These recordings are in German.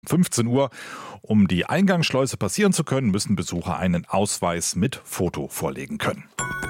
15 Uhr. Um die Eingangsschleuse passieren zu können, müssen Besucher einen Ausweis mit Foto vorlegen können.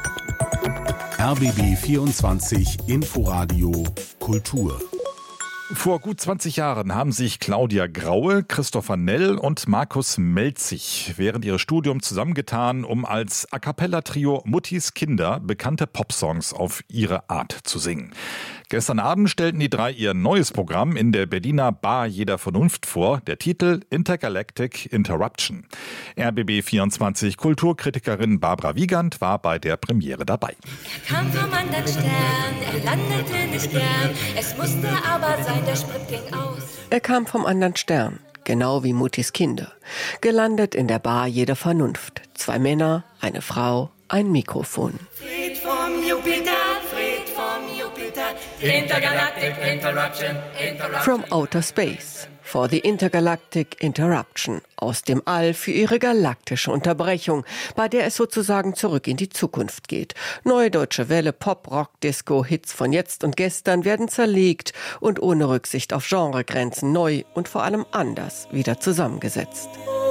RBB 24 Inforadio Kultur. Vor gut 20 Jahren haben sich Claudia Graue, Christopher Nell und Markus Melzig während ihres Studiums zusammengetan, um als A-cappella-Trio Muttis Kinder bekannte Popsongs auf ihre Art zu singen. Gestern Abend stellten die drei ihr neues Programm in der Berliner Bar Jeder Vernunft vor. Der Titel Intergalactic Interruption. RBB 24 Kulturkritikerin Barbara Wiegand war bei der Premiere dabei. Er kam vom anderen Stern, er landete nicht gern. Es musste aber sein, der Sprit ging aus. Er kam vom anderen Stern, genau wie Muttis Kinder. Gelandet in der Bar Jeder Vernunft. 2 Männer, eine Frau, ein Mikrofon. Fried vom Jupiter, Fried vom Jupiter. Intergalactic Interruption, Interruption. From Outer Space. For the Intergalactic Interruption. Aus dem All für ihre galaktische Unterbrechung, bei der es sozusagen zurück in die Zukunft geht. Neue deutsche Welle, Pop, Rock, Disco, Hits von jetzt und gestern werden zerlegt und ohne Rücksicht auf Genregrenzen neu und vor allem anders wieder zusammengesetzt.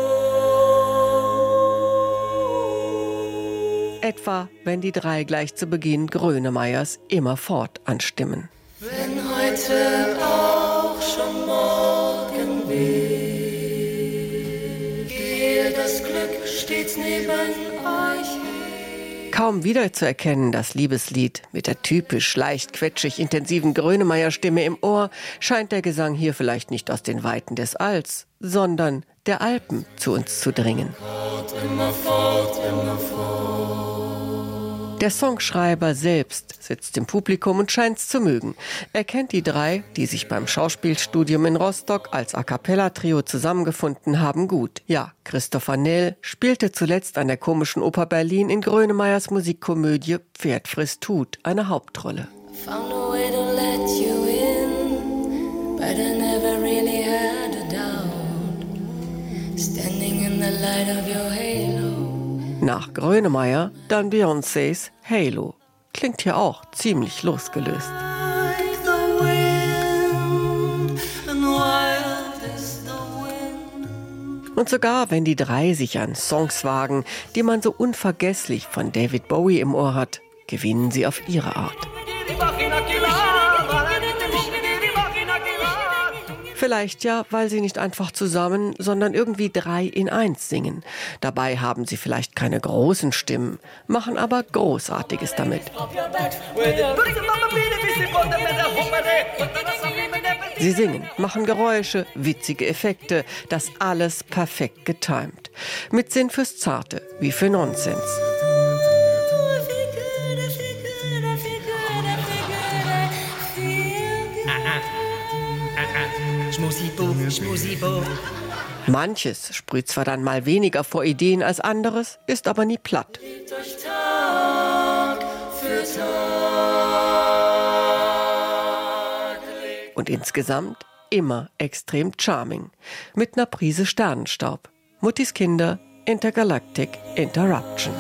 Etwa, wenn die drei gleich zu Beginn Grönemeyers Immerfort anstimmen. Wenn heute auch schon morgen weht, gehe das Glück stets neben euch. Kaum wiederzuerkennen das Liebeslied mit der typisch leicht quetschig intensiven Grönemeyer-Stimme im Ohr, scheint der Gesang hier vielleicht nicht aus den Weiten des Alls, sondern der Alpen zu uns zu dringen. Immerfort, immerfort. Der Songschreiber selbst sitzt im Publikum und scheint's zu mögen. Er kennt die drei, die sich beim Schauspielstudium in Rostock als A-cappella-Trio zusammengefunden haben, gut. Ja, Christopher Nell spielte zuletzt an der Komischen Oper Berlin in Grönemeyers Musikkomödie Pferd frisst Hut eine Hauptrolle. Found a way to let you in, but I never really had a doubt. Standing in the light of your halo. Nach Grönemeyer dann Beyoncés Halo. Klingt hier auch ziemlich losgelöst. Und sogar wenn die drei sich an Songs wagen, die man so unvergesslich von David Bowie im Ohr hat, gewinnen sie auf ihre Art. Vielleicht ja, weil sie nicht einfach zusammen, sondern irgendwie 3 in 1 singen. Dabei haben sie vielleicht keine großen Stimmen, machen aber Großartiges damit. Sie singen, machen Geräusche, witzige Effekte, das alles perfekt getimt. Mit Sinn fürs Zarte, wie für Nonsens. Manches sprüht zwar dann mal weniger vor Ideen als anderes, ist aber nie platt. Und insgesamt immer extrem charming. Mit einer Prise Sternenstaub. Muttis Kinder, Intergalactic Interruption.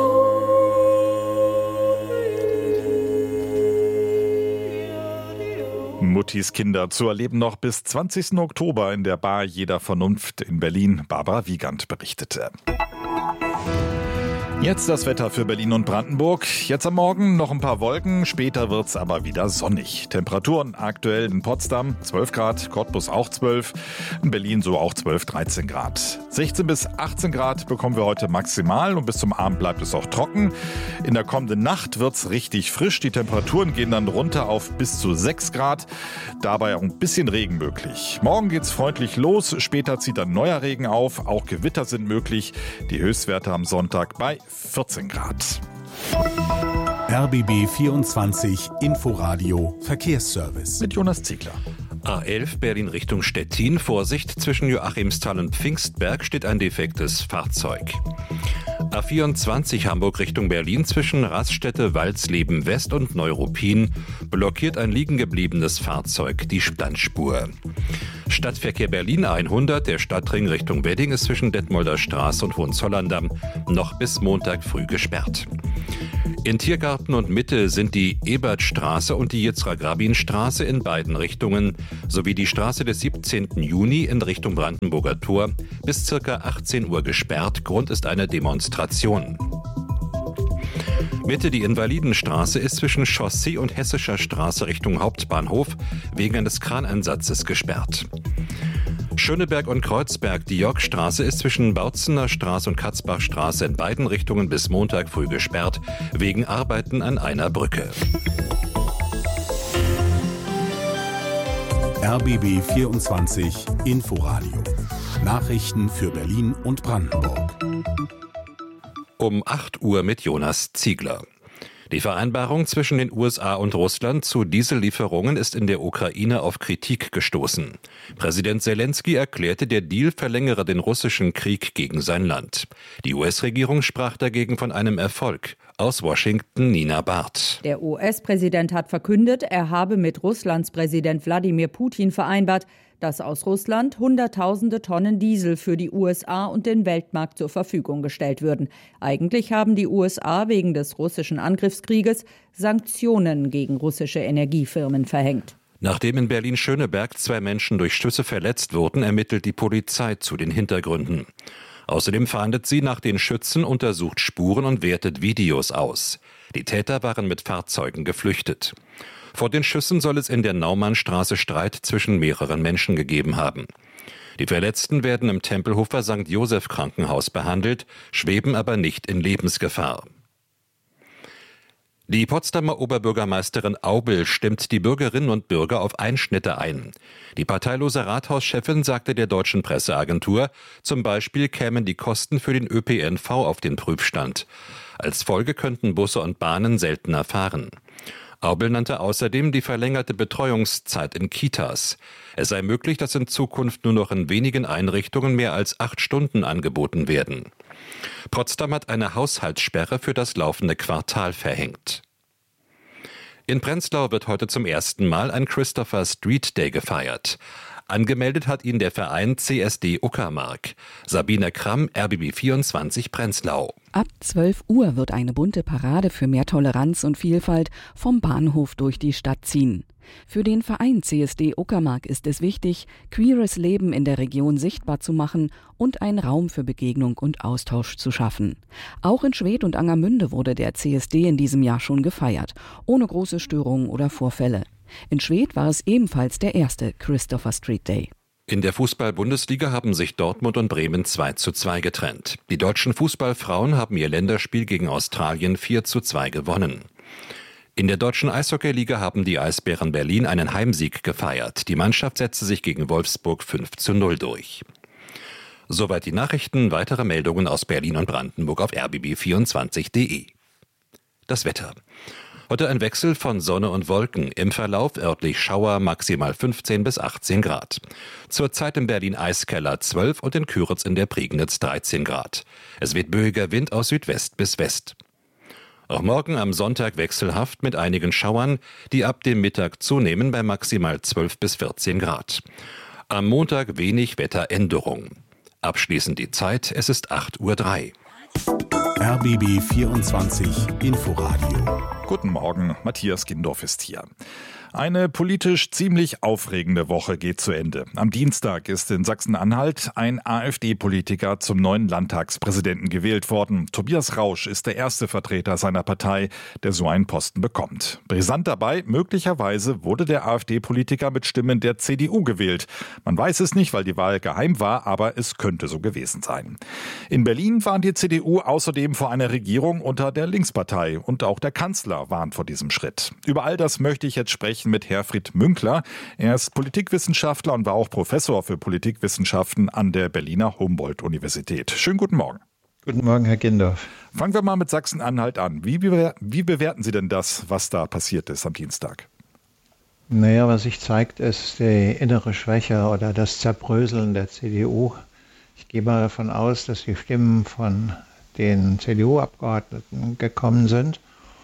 Muttis Kinder zu erleben noch bis 20. Oktober in der Bar Jeder Vernunft in Berlin. Barbara Wiegand berichtete. Jetzt das Wetter für Berlin und Brandenburg. Jetzt am Morgen noch ein paar Wolken, später wird's aber wieder sonnig. Temperaturen aktuell in Potsdam 12 Grad, Cottbus auch 12, in Berlin so auch 12, 13 Grad. 16 bis 18 Grad bekommen wir heute maximal und bis zum Abend bleibt es auch trocken. In der kommenden Nacht wird's richtig frisch. Die Temperaturen gehen dann runter auf bis zu 6 Grad. Dabei auch ein bisschen Regen möglich. Morgen geht's freundlich los, später zieht dann neuer Regen auf. Auch Gewitter sind möglich. Die Höchstwerte am Sonntag bei 14 Grad. RBB 24 Inforadio Verkehrsservice. Mit Jonas Ziegler. A11 Berlin Richtung Stettin. Vorsicht, zwischen Joachimsthal und Pfingstberg steht ein defektes Fahrzeug. A24 Hamburg Richtung Berlin zwischen Raststätte Walsleben West und Neuruppin blockiert ein liegen gebliebenes Fahrzeug die Standspur. Stadtverkehr Berlin 100, der Stadtring Richtung Wedding ist zwischen Detmolder Straße und Hohenzollern-Damm noch bis Montag früh gesperrt. In Tiergarten und Mitte sind die Ebertstraße und die Yitzhak-Rabin-Straße in beiden Richtungen sowie die Straße des 17. Juni in Richtung Brandenburger Tor bis ca. 18 Uhr gesperrt. Grund ist eine Demonstration. Mitte die Invalidenstraße ist zwischen Chaussee und Hessischer Straße Richtung Hauptbahnhof wegen eines Kraneinsatzes gesperrt. Schöneberg und Kreuzberg, die Yorkstraße ist zwischen Bautzener Straße und Katzbachstraße in beiden Richtungen bis Montag früh gesperrt, wegen Arbeiten an einer Brücke. RBB 24 Inforadio. Nachrichten für Berlin und Brandenburg. Um 8 Uhr mit Jonas Ziegler. Die Vereinbarung zwischen den USA und Russland zu Diesellieferungen ist in der Ukraine auf Kritik gestoßen. Präsident Selenskyj erklärte, der Deal verlängere den russischen Krieg gegen sein Land. Die US-Regierung sprach dagegen von einem Erfolg. Aus Washington Nina Barth. Der US-Präsident hat verkündet, er habe mit Russlands Präsident Wladimir Putin vereinbart, dass aus Russland Hunderttausende Tonnen Diesel für die USA und den Weltmarkt zur Verfügung gestellt würden. Eigentlich haben die USA wegen des russischen Angriffskrieges Sanktionen gegen russische Energiefirmen verhängt. Nachdem in Berlin-Schöneberg 2 Menschen durch Schüsse verletzt wurden, ermittelt die Polizei zu den Hintergründen. Außerdem fahndet sie nach den Schützen, untersucht Spuren und wertet Videos aus. Die Täter waren mit Fahrzeugen geflüchtet. Vor den Schüssen soll es in der Naumannstraße Streit zwischen mehreren Menschen gegeben haben. Die Verletzten werden im Tempelhofer St. Joseph Krankenhaus behandelt, schweben aber nicht in Lebensgefahr. Die Potsdamer Oberbürgermeisterin Aubel stimmt die Bürgerinnen und Bürger auf Einschnitte ein. Die parteilose Rathauschefin sagte der deutschen Presseagentur, zum Beispiel kämen die Kosten für den ÖPNV auf den Prüfstand. Als Folge könnten Busse und Bahnen seltener fahren. Aubel nannte außerdem die verlängerte Betreuungszeit in Kitas. Es sei möglich, dass in Zukunft nur noch in wenigen Einrichtungen mehr als 8 Stunden angeboten werden. Potsdam hat eine Haushaltssperre für das laufende Quartal verhängt. In Prenzlau wird heute zum ersten Mal ein Christopher Street Day gefeiert. Angemeldet hat ihn der Verein CSD Uckermark. Sabine Kramm, RBB 24 Prenzlau. Ab 12 Uhr wird eine bunte Parade für mehr Toleranz und Vielfalt vom Bahnhof durch die Stadt ziehen. Für den Verein CSD Uckermark ist es wichtig, queeres Leben in der Region sichtbar zu machen und einen Raum für Begegnung und Austausch zu schaffen. Auch in Schwedt und Angermünde wurde der CSD in diesem Jahr schon gefeiert, ohne große Störungen oder Vorfälle. In Schwedt war es ebenfalls der erste Christopher Street Day. In der Fußball-Bundesliga haben sich Dortmund und Bremen 2:2 getrennt. Die deutschen Fußballfrauen haben ihr Länderspiel gegen Australien 4:2 gewonnen. In der deutschen Eishockeyliga haben die Eisbären Berlin einen Heimsieg gefeiert. Die Mannschaft setzte sich gegen Wolfsburg 5:0 durch. Soweit die Nachrichten. Weitere Meldungen aus Berlin und Brandenburg auf rbb24.de. Das Wetter. Heute ein Wechsel von Sonne und Wolken. Im Verlauf örtlich Schauer, maximal 15 bis 18 Grad. Zurzeit in Berlin Eiskeller 12 und in Küritz in der Prignitz 13 Grad. Es weht böiger Wind aus Südwest bis West. Auch morgen am Sonntag wechselhaft mit einigen Schauern, die ab dem Mittag zunehmen bei maximal 12 bis 14 Grad. Am Montag wenig Wetteränderung. Abschließend die Zeit, es ist 8:03 Uhr. RBB 24 Inforadio. Guten Morgen, Matthias Gindorf ist hier. Eine politisch ziemlich aufregende Woche geht zu Ende. Am Dienstag ist in Sachsen-Anhalt ein AfD-Politiker zum neuen Landtagspräsidenten gewählt worden. Tobias Rausch ist der erste Vertreter seiner Partei, der so einen Posten bekommt. Brisant dabei, möglicherweise wurde der AfD-Politiker mit Stimmen der CDU gewählt. Man weiß es nicht, weil die Wahl geheim war, aber es könnte so gewesen sein. In Berlin warnt die CDU außerdem vor einer Regierung unter der Linkspartei und auch der Kanzler warnt vor diesem Schritt. Über all das möchte ich jetzt sprechen mit Herfried Münkler. Er ist Politikwissenschaftler und war auch Professor für Politikwissenschaften an der Berliner Humboldt-Universität. Schönen guten Morgen. Guten Morgen, Herr Gindorf. Fangen wir mal mit Sachsen-Anhalt an. Wie bewerten Sie denn das, was da passiert ist am Dienstag? Naja, was sich zeigt, ist die innere Schwäche oder das Zerbröseln der CDU. Ich gehe mal davon aus, dass die Stimmen von den CDU-Abgeordneten gekommen sind.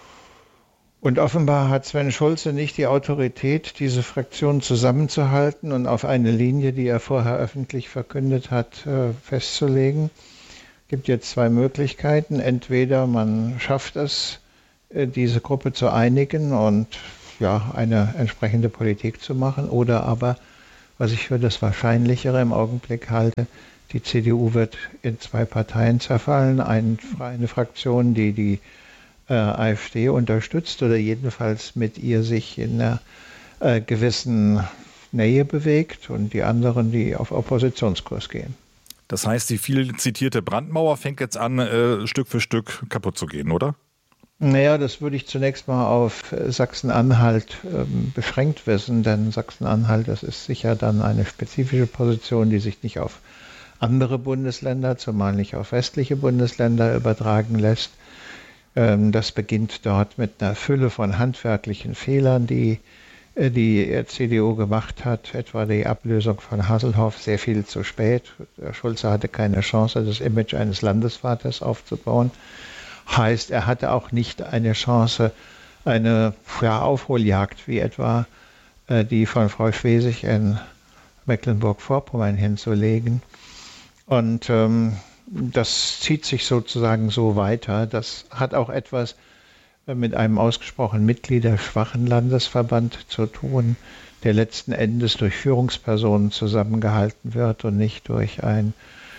Und offenbar hat Sven Schulze nicht die Autorität, diese Fraktion zusammenzuhalten und auf eine Linie, die er vorher öffentlich verkündet hat, festzulegen. Es gibt jetzt 2 Möglichkeiten. Entweder man schafft es, diese Gruppe zu einigen und ja, eine entsprechende Politik zu machen. Oder aber, was ich für das Wahrscheinlichere im Augenblick halte, die CDU wird in 2 Parteien zerfallen. Eine Fraktion, die AfD unterstützt oder jedenfalls mit ihr sich in einer gewissen Nähe bewegt, und die anderen, die auf Oppositionskurs gehen. Das heißt, die viel zitierte Brandmauer fängt jetzt an, Stück für Stück kaputt zu gehen, oder? Naja, das würde ich zunächst mal auf Sachsen-Anhalt beschränkt wissen, denn Sachsen-Anhalt, das ist sicher dann eine spezifische Position, die sich nicht auf andere Bundesländer, zumal nicht auf westliche Bundesländer übertragen lässt. Das beginnt dort mit einer Fülle von handwerklichen Fehlern, die CDU gemacht hat, etwa die Ablösung von Hasselhoff sehr viel zu spät. Der Schulze hatte keine Chance, das Image eines Landesvaters aufzubauen. Heißt, er hatte auch nicht eine Chance, eine Aufholjagd wie etwa die von Frau Schwesig in Mecklenburg-Vorpommern hinzulegen. Und das zieht sich sozusagen so weiter. Das hat auch etwas mit einem ausgesprochen mitgliederschwachen Landesverband zu tun, der letzten Endes durch Führungspersonen zusammengehalten wird und nicht durch eine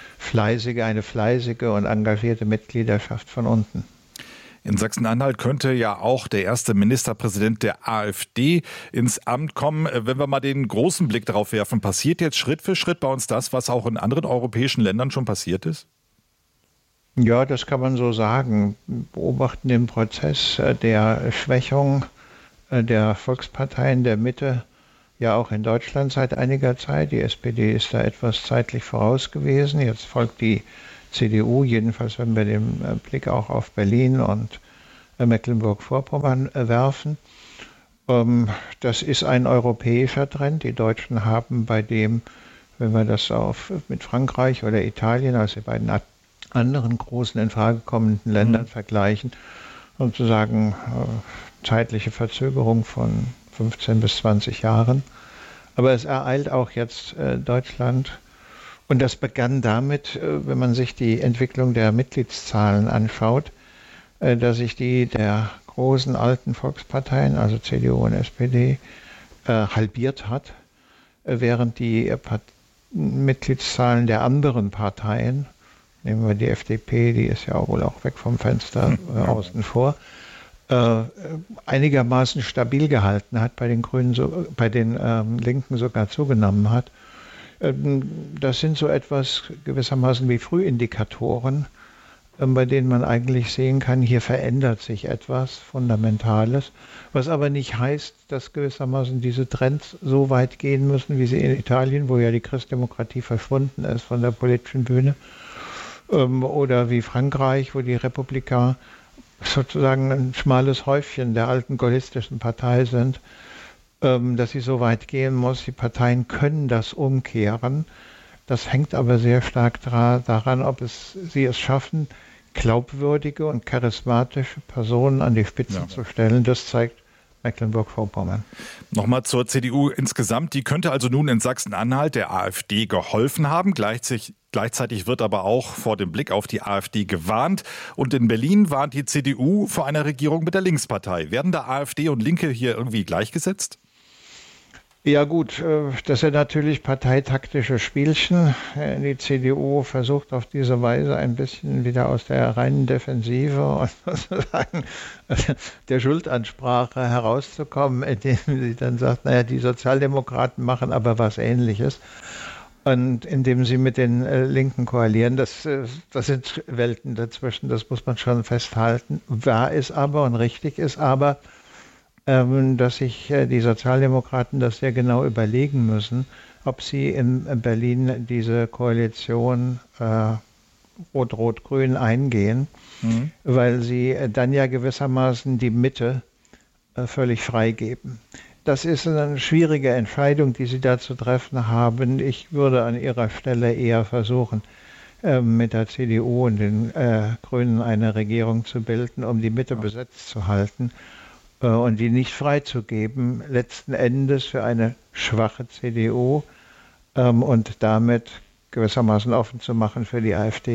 fleißige und engagierte Mitgliederschaft von unten. In Sachsen-Anhalt könnte ja auch der erste Ministerpräsident der AfD ins Amt kommen. Wenn wir mal den großen Blick darauf werfen, passiert jetzt Schritt für Schritt bei uns das, was auch in anderen europäischen Ländern schon passiert ist? Ja, das kann man so sagen. Wir beobachten den Prozess der Schwächung der Volksparteien der Mitte ja auch in Deutschland seit einiger Zeit. Die SPD ist da etwas zeitlich voraus gewesen. Jetzt folgt die CDU, jedenfalls wenn wir den Blick auch auf Berlin und Mecklenburg-Vorpommern werfen. Das ist ein europäischer Trend. Die Deutschen haben bei dem, wenn wir das mit Frankreich oder Italien, also die beiden anderen großen in Frage kommenden Ländern vergleichen, sozusagen zeitliche Verzögerung von 15 bis 20 Jahren. Aber es ereilt auch jetzt Deutschland. Und das begann damit, wenn man sich die Entwicklung der Mitgliedszahlen anschaut, dass sich die der großen alten Volksparteien, also CDU und SPD, halbiert hat, während die Mitgliedszahlen der anderen Parteien, nehmen wir die FDP, die ist ja wohl auch weg vom Fenster außen vor, einigermaßen stabil gehalten hat, bei den Grünen, bei den Linken sogar zugenommen hat. Das sind so etwas gewissermaßen wie Frühindikatoren, bei denen man eigentlich sehen kann, hier verändert sich etwas Fundamentales, was aber nicht heißt, dass gewissermaßen diese Trends so weit gehen müssen, wie sie in Italien, wo ja die Christdemokratie verschwunden ist von der politischen Bühne, oder wie Frankreich, wo die Republikaner sozusagen ein schmales Häufchen der alten gaullistischen Partei sind, dass sie so weit gehen muss. Die Parteien können das umkehren. Das hängt aber sehr stark daran, ob sie es schaffen, glaubwürdige und charismatische Personen an die Spitze zu stellen. Das zeigt Mecklenburg-Vorpommern. Nochmal zur CDU insgesamt. Die könnte also nun in Sachsen-Anhalt der AfD geholfen haben. Gleichzeitig wird aber auch vor dem Blick auf die AfD gewarnt. Und in Berlin warnt die CDU vor einer Regierung mit der Linkspartei. Werden da AfD und Linke hier irgendwie gleichgesetzt? Ja gut, das sind natürlich parteitaktische Spielchen. Die CDU versucht auf diese Weise ein bisschen wieder aus der reinen Defensive und sozusagen der Schuldansprache herauszukommen, indem sie dann sagt, naja, die Sozialdemokraten machen aber was Ähnliches. Und indem sie mit den Linken koalieren, das sind Welten dazwischen, das muss man schon festhalten. Wahr ist aber und richtig ist aber, dass sich die Sozialdemokraten das sehr genau überlegen müssen, ob sie in Berlin diese Koalition Rot-Rot-Grün eingehen, weil sie dann ja gewissermaßen die Mitte völlig freigeben. Das ist eine schwierige Entscheidung, die sie da zu treffen haben. Ich würde an ihrer Stelle eher versuchen, mit der CDU und den Grünen eine Regierung zu bilden, um die Mitte besetzt zu halten und die nicht freizugeben, letzten Endes für eine schwache CDU und damit gewissermaßen offen zu machen für die AfD.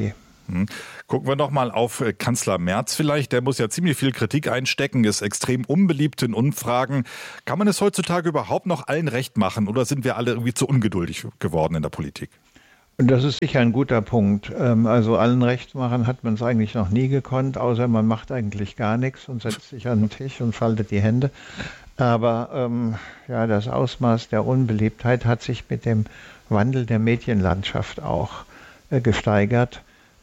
Gucken wir noch mal auf Kanzler Merz vielleicht. Der muss ja ziemlich viel Kritik einstecken, ist extrem unbeliebt in Umfragen. Kann man es heutzutage überhaupt noch allen recht machen oder sind wir alle irgendwie zu ungeduldig geworden in der Politik? Und das ist sicher ein guter Punkt. Also allen recht machen hat man es eigentlich noch nie gekonnt, außer man macht eigentlich gar nichts und setzt sich an den Tisch und faltet die Hände. Aber das Ausmaß der Unbeliebtheit hat sich mit dem Wandel der Medienlandschaft auch gesteigert.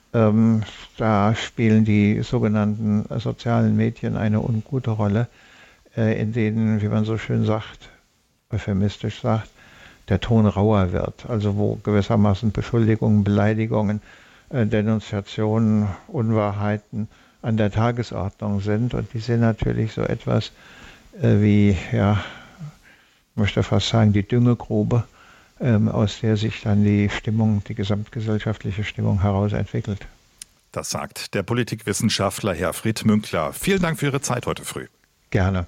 Da spielen die sogenannten sozialen Medien eine ungute Rolle, in denen, wie man so schön sagt, euphemistisch sagt, der Ton rauer wird. Also wo gewissermaßen Beschuldigungen, Beleidigungen, Denunziationen, Unwahrheiten an der Tagesordnung sind. Und die sind natürlich so etwas wie, ich möchte fast sagen, die Düngegrube, aus der sich dann die gesamtgesellschaftliche Stimmung heraus entwickelt. Das sagt der Politikwissenschaftler Herfried Münkler. Vielen Dank für Ihre Zeit heute früh. Gerne.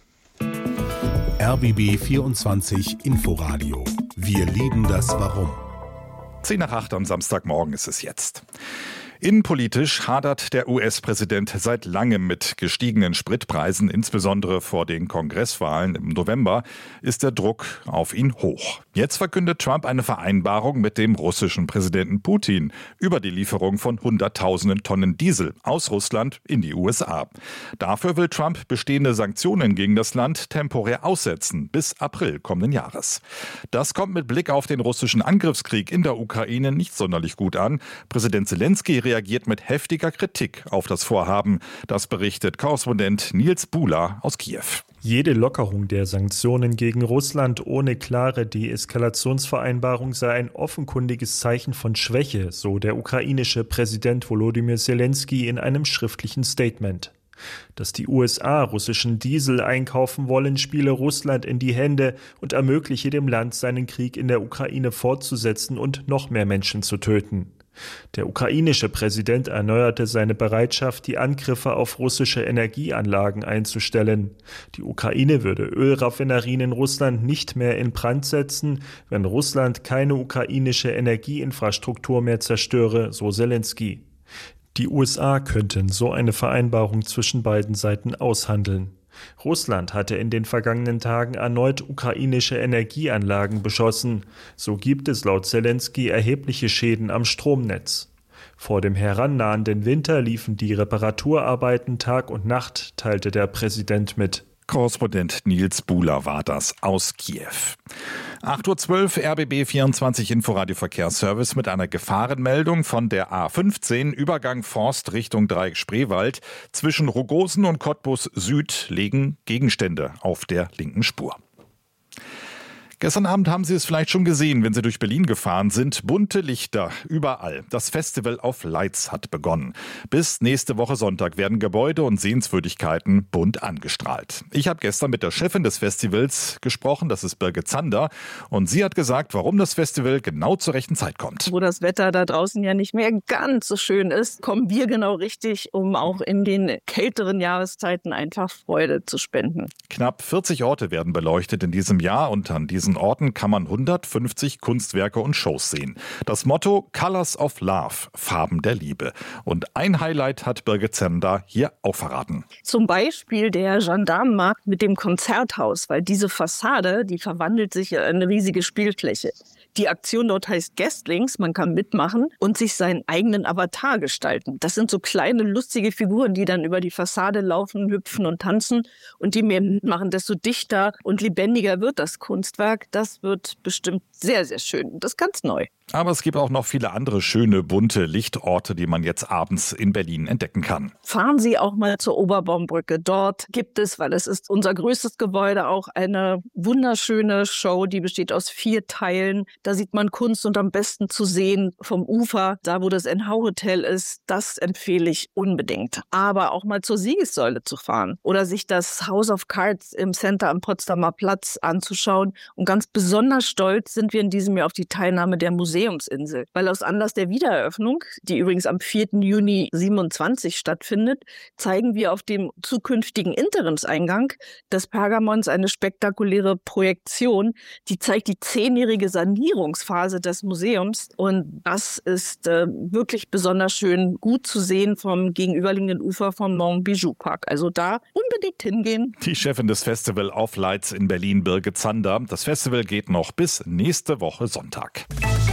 RBB 24 Inforadio. Wir lieben das Warum. 7:50 am Samstagmorgen ist es jetzt. Innenpolitisch hadert der US-Präsident seit langem mit gestiegenen Spritpreisen. Insbesondere vor den Kongresswahlen im November ist der Druck auf ihn hoch. Jetzt verkündet Trump eine Vereinbarung mit dem russischen Präsidenten Putin über die Lieferung von Hunderttausenden Tonnen Diesel aus Russland in die USA. Dafür will Trump bestehende Sanktionen gegen das Land temporär aussetzen bis April kommenden Jahres. Das kommt mit Blick auf den russischen Angriffskrieg in der Ukraine nicht sonderlich gut an. Präsident Zelensky reagiert mit heftiger Kritik auf das Vorhaben. Das berichtet Korrespondent Nils Buhler aus Kiew. Jede Lockerung der Sanktionen gegen Russland ohne klare Deeskalationsvereinbarung sei ein offenkundiges Zeichen von Schwäche, so der ukrainische Präsident Volodymyr Zelensky in einem schriftlichen Statement. Dass die USA russischen Diesel einkaufen wollen, spiele Russland in die Hände und ermögliche dem Land, seinen Krieg in der Ukraine fortzusetzen und noch mehr Menschen zu töten. Der ukrainische Präsident erneuerte seine Bereitschaft, die Angriffe auf russische Energieanlagen einzustellen. Die Ukraine würde Ölraffinerien in Russland nicht mehr in Brand setzen, wenn Russland keine ukrainische Energieinfrastruktur mehr zerstöre, so Zelensky. Die USA könnten so eine Vereinbarung zwischen beiden Seiten aushandeln. Russland hatte in den vergangenen Tagen erneut ukrainische Energieanlagen beschossen. So gibt es laut Zelensky erhebliche Schäden am Stromnetz. Vor dem herannahenden Winter liefen die Reparaturarbeiten Tag und Nacht, teilte der Präsident mit. Korrespondent Nils Buhler war das aus Kiew. 8:12 Uhr RBB 24 Inforadio Verkehrsservice mit einer Gefahrenmeldung von der A15 Übergang Forst Richtung Dreieck Spreewald. Zwischen Rogosen und Cottbus Süd liegen Gegenstände auf der linken Spur. Gestern Abend haben Sie es vielleicht schon gesehen, wenn Sie durch Berlin gefahren sind. Bunte Lichter überall. Das Festival of Lights hat begonnen. Bis nächste Woche Sonntag werden Gebäude und Sehenswürdigkeiten bunt angestrahlt. Ich habe gestern mit der Chefin des Festivals gesprochen, das ist Birgit Zander. Und sie hat gesagt, warum das Festival genau zur rechten Zeit kommt. Wo das Wetter da draußen ja nicht mehr ganz so schön ist, kommen wir genau richtig, um auch in den kälteren Jahreszeiten einfach Freude zu spenden. Knapp 40 Orte werden beleuchtet in diesem Jahr und an diesen Orten kann man 150 Kunstwerke und Shows sehen. Das Motto Colors of Love, Farben der Liebe. Und ein Highlight hat Birgit Zander hier auch verraten. Zum Beispiel der Gendarmenmarkt mit dem Konzerthaus, weil diese Fassade, die verwandelt sich in eine riesige Spielfläche. Die Aktion dort heißt Guestlings, man kann mitmachen und sich seinen eigenen Avatar gestalten. Das sind so kleine, lustige Figuren, die dann über die Fassade laufen, hüpfen und tanzen. Und je mehr mitmachen, desto dichter und lebendiger wird das Kunstwerk. Das wird bestimmt sehr, sehr schön. Das ist ganz neu. Aber es gibt auch noch viele andere schöne, bunte Lichtorte, die man jetzt abends in Berlin entdecken kann. Fahren Sie auch mal zur Oberbaumbrücke. Dort gibt es, weil es ist unser größtes Gebäude, auch eine wunderschöne Show, die besteht aus 4 Teilen. Da sieht man Kunst und am besten zu sehen vom Ufer, da wo das NH Hotel ist. Das empfehle ich unbedingt. Aber auch mal zur Siegessäule zu fahren oder sich das House of Cards im Center am Potsdamer Platz anzuschauen. Und ganz besonders stolz sind wir in diesem Jahr auf die Teilnahme der Museen Museumsinsel. Weil aus Anlass der Wiedereröffnung, die übrigens am 4. Juni 27 stattfindet, zeigen wir auf dem zukünftigen Interimseingang des Pergamons eine spektakuläre Projektion, die zeigt die 10-jährige Sanierungsphase des Museums. Und das ist wirklich besonders schön gut zu sehen vom gegenüberliegenden Ufer vom Montbijou Park. Also da unbedingt hingehen. Die Chefin des Festival of Lights in Berlin, Birgit Zander. Das Festival geht noch bis nächste Woche Sonntag.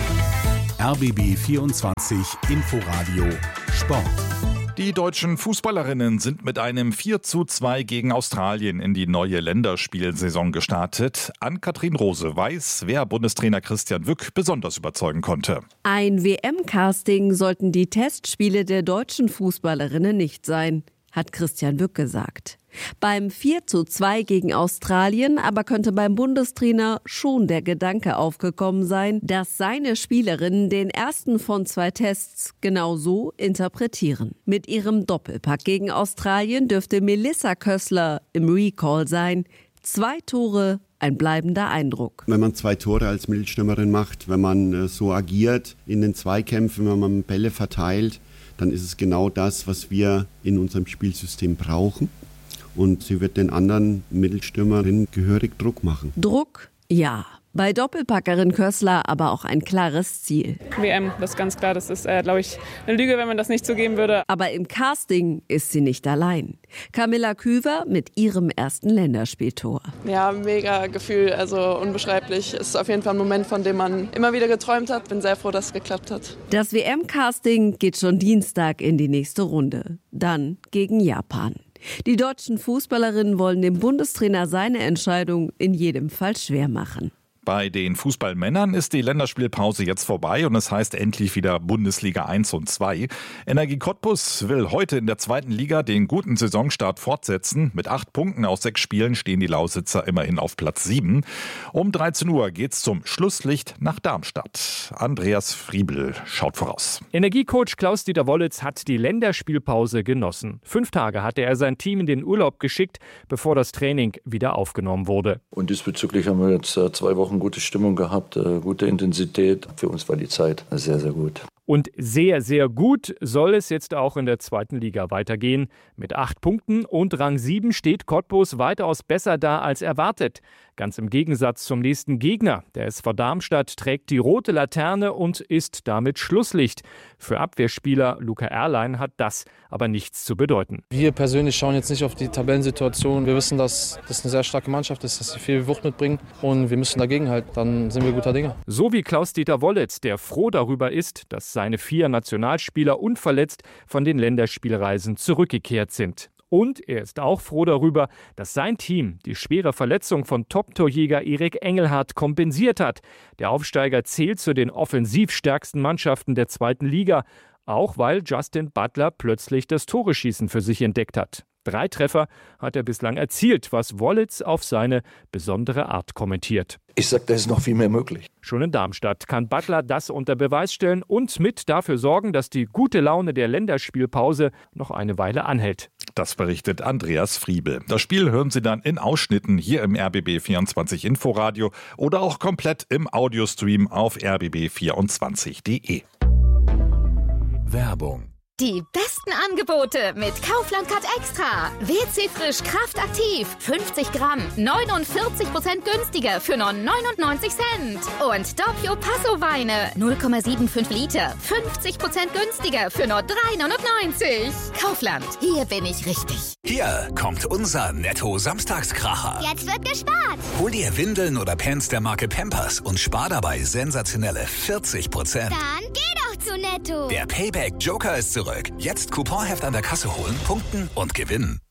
RBB 24 Inforadio Sport. Die deutschen Fußballerinnen sind mit einem 4:2 gegen Australien in die neue Länderspielsaison gestartet. Ann-Kathrin Rose weiß, wer Bundestrainer Christian Wück besonders überzeugen konnte. Ein WM-Casting sollten die Testspiele der deutschen Fußballerinnen nicht sein, hat Christian Wück gesagt. Beim 4:2 gegen Australien aber könnte beim Bundestrainer schon der Gedanke aufgekommen sein, dass seine Spielerinnen den ersten von 2 Tests genau so interpretieren. Mit ihrem Doppelpack gegen Australien dürfte Melissa Kössler im Recall sein. 2 Tore, ein bleibender Eindruck. Wenn man 2 Tore als Mittelstürmerin macht, wenn man so agiert in den Zweikämpfen, wenn man Bälle verteilt, dann ist es genau das, was wir in unserem Spielsystem brauchen. Und sie wird den anderen Mittelstürmerinnen gehörig Druck machen. Druck? Ja. Bei Doppelpackerin Kössler aber auch ein klares Ziel. WM, das ist ganz klar. Das ist, glaube ich, eine Lüge, wenn man das nicht zugeben würde. Aber im Casting ist sie nicht allein. Camilla Küver mit ihrem ersten Länderspieltor. Ja, mega Gefühl, also unbeschreiblich. Es ist auf jeden Fall ein Moment, von dem man immer wieder geträumt hat. Bin sehr froh, dass es geklappt hat. Das WM-Casting geht schon Dienstag in die nächste Runde. Dann gegen Japan. Die deutschen Fußballerinnen wollen dem Bundestrainer seine Entscheidung in jedem Fall schwer machen. Bei den Fußballmännern ist die Länderspielpause jetzt vorbei und es heißt endlich wieder Bundesliga 1 und 2. Energie Cottbus will heute in der 2. Liga den guten Saisonstart fortsetzen. Mit 8 Punkten aus 6 Spielen stehen die Lausitzer immerhin auf Platz 7. Um 13 Uhr geht's zum Schlusslicht nach Darmstadt. Andreas Friebel schaut voraus. Energiecoach Klaus-Dieter Wollitz hat die Länderspielpause genossen. 5 Tage hatte er sein Team in den Urlaub geschickt, bevor das Training wieder aufgenommen wurde. Und diesbezüglich haben wir jetzt 2 Wochen gute Stimmung gehabt, gute Intensität. Für uns war die Zeit sehr, sehr gut. Und sehr, sehr gut soll es jetzt auch in der 2. Liga weitergehen. Mit 8 Punkten und Rang 7 steht Cottbus weitaus besser da als erwartet. Ganz im Gegensatz zum nächsten Gegner. Der SV Darmstadt trägt die rote Laterne und ist damit Schlusslicht. Für Abwehrspieler Luca Erlein hat das aber nichts zu bedeuten. Wir persönlich schauen jetzt nicht auf die Tabellensituation. Wir wissen, dass das eine sehr starke Mannschaft ist, dass sie viel Wucht mitbringen und wir müssen dagegenhalten. Dann sind wir guter Dinge. So wie Klaus-Dieter Wollitz, der froh darüber ist, dass seine 4 Nationalspieler unverletzt von den Länderspielreisen zurückgekehrt sind. Und er ist auch froh darüber, dass sein Team die schwere Verletzung von Top-Torjäger Erik Engelhardt kompensiert hat. Der Aufsteiger zählt zu den offensiv stärksten Mannschaften der 2. Liga, auch weil Justin Butler plötzlich das Toreschießen für sich entdeckt hat. 3 Treffer hat er bislang erzielt, was Wollitz auf seine besondere Art kommentiert. Ich sag, da ist noch viel mehr möglich. Schon in Darmstadt kann Butler das unter Beweis stellen und mit dafür sorgen, dass die gute Laune der Länderspielpause noch eine Weile anhält. Das berichtet Andreas Friebel. Das Spiel hören Sie dann in Ausschnitten hier im RBB 24 Inforadio oder auch komplett im Audiostream auf rbb24.de. Werbung. Die besten Angebote mit Kaufland Card Extra. WC Frisch Kraftaktiv. 50 Gramm. 49% günstiger für nur 99 Cent. Und Doppio Passo Weine. 0,75 Liter. 50% günstiger für nur 3,99. Kaufland. Hier bin ich richtig. Hier kommt unser Netto-Samstagskracher. Jetzt wird gespart. Hol dir Windeln oder Pants der Marke Pampers und spar dabei sensationelle 40%. Dann geh doch zu Netto. Der Payback Joker ist zurück. Jetzt Couponheft an der Kasse holen, punkten und gewinnen.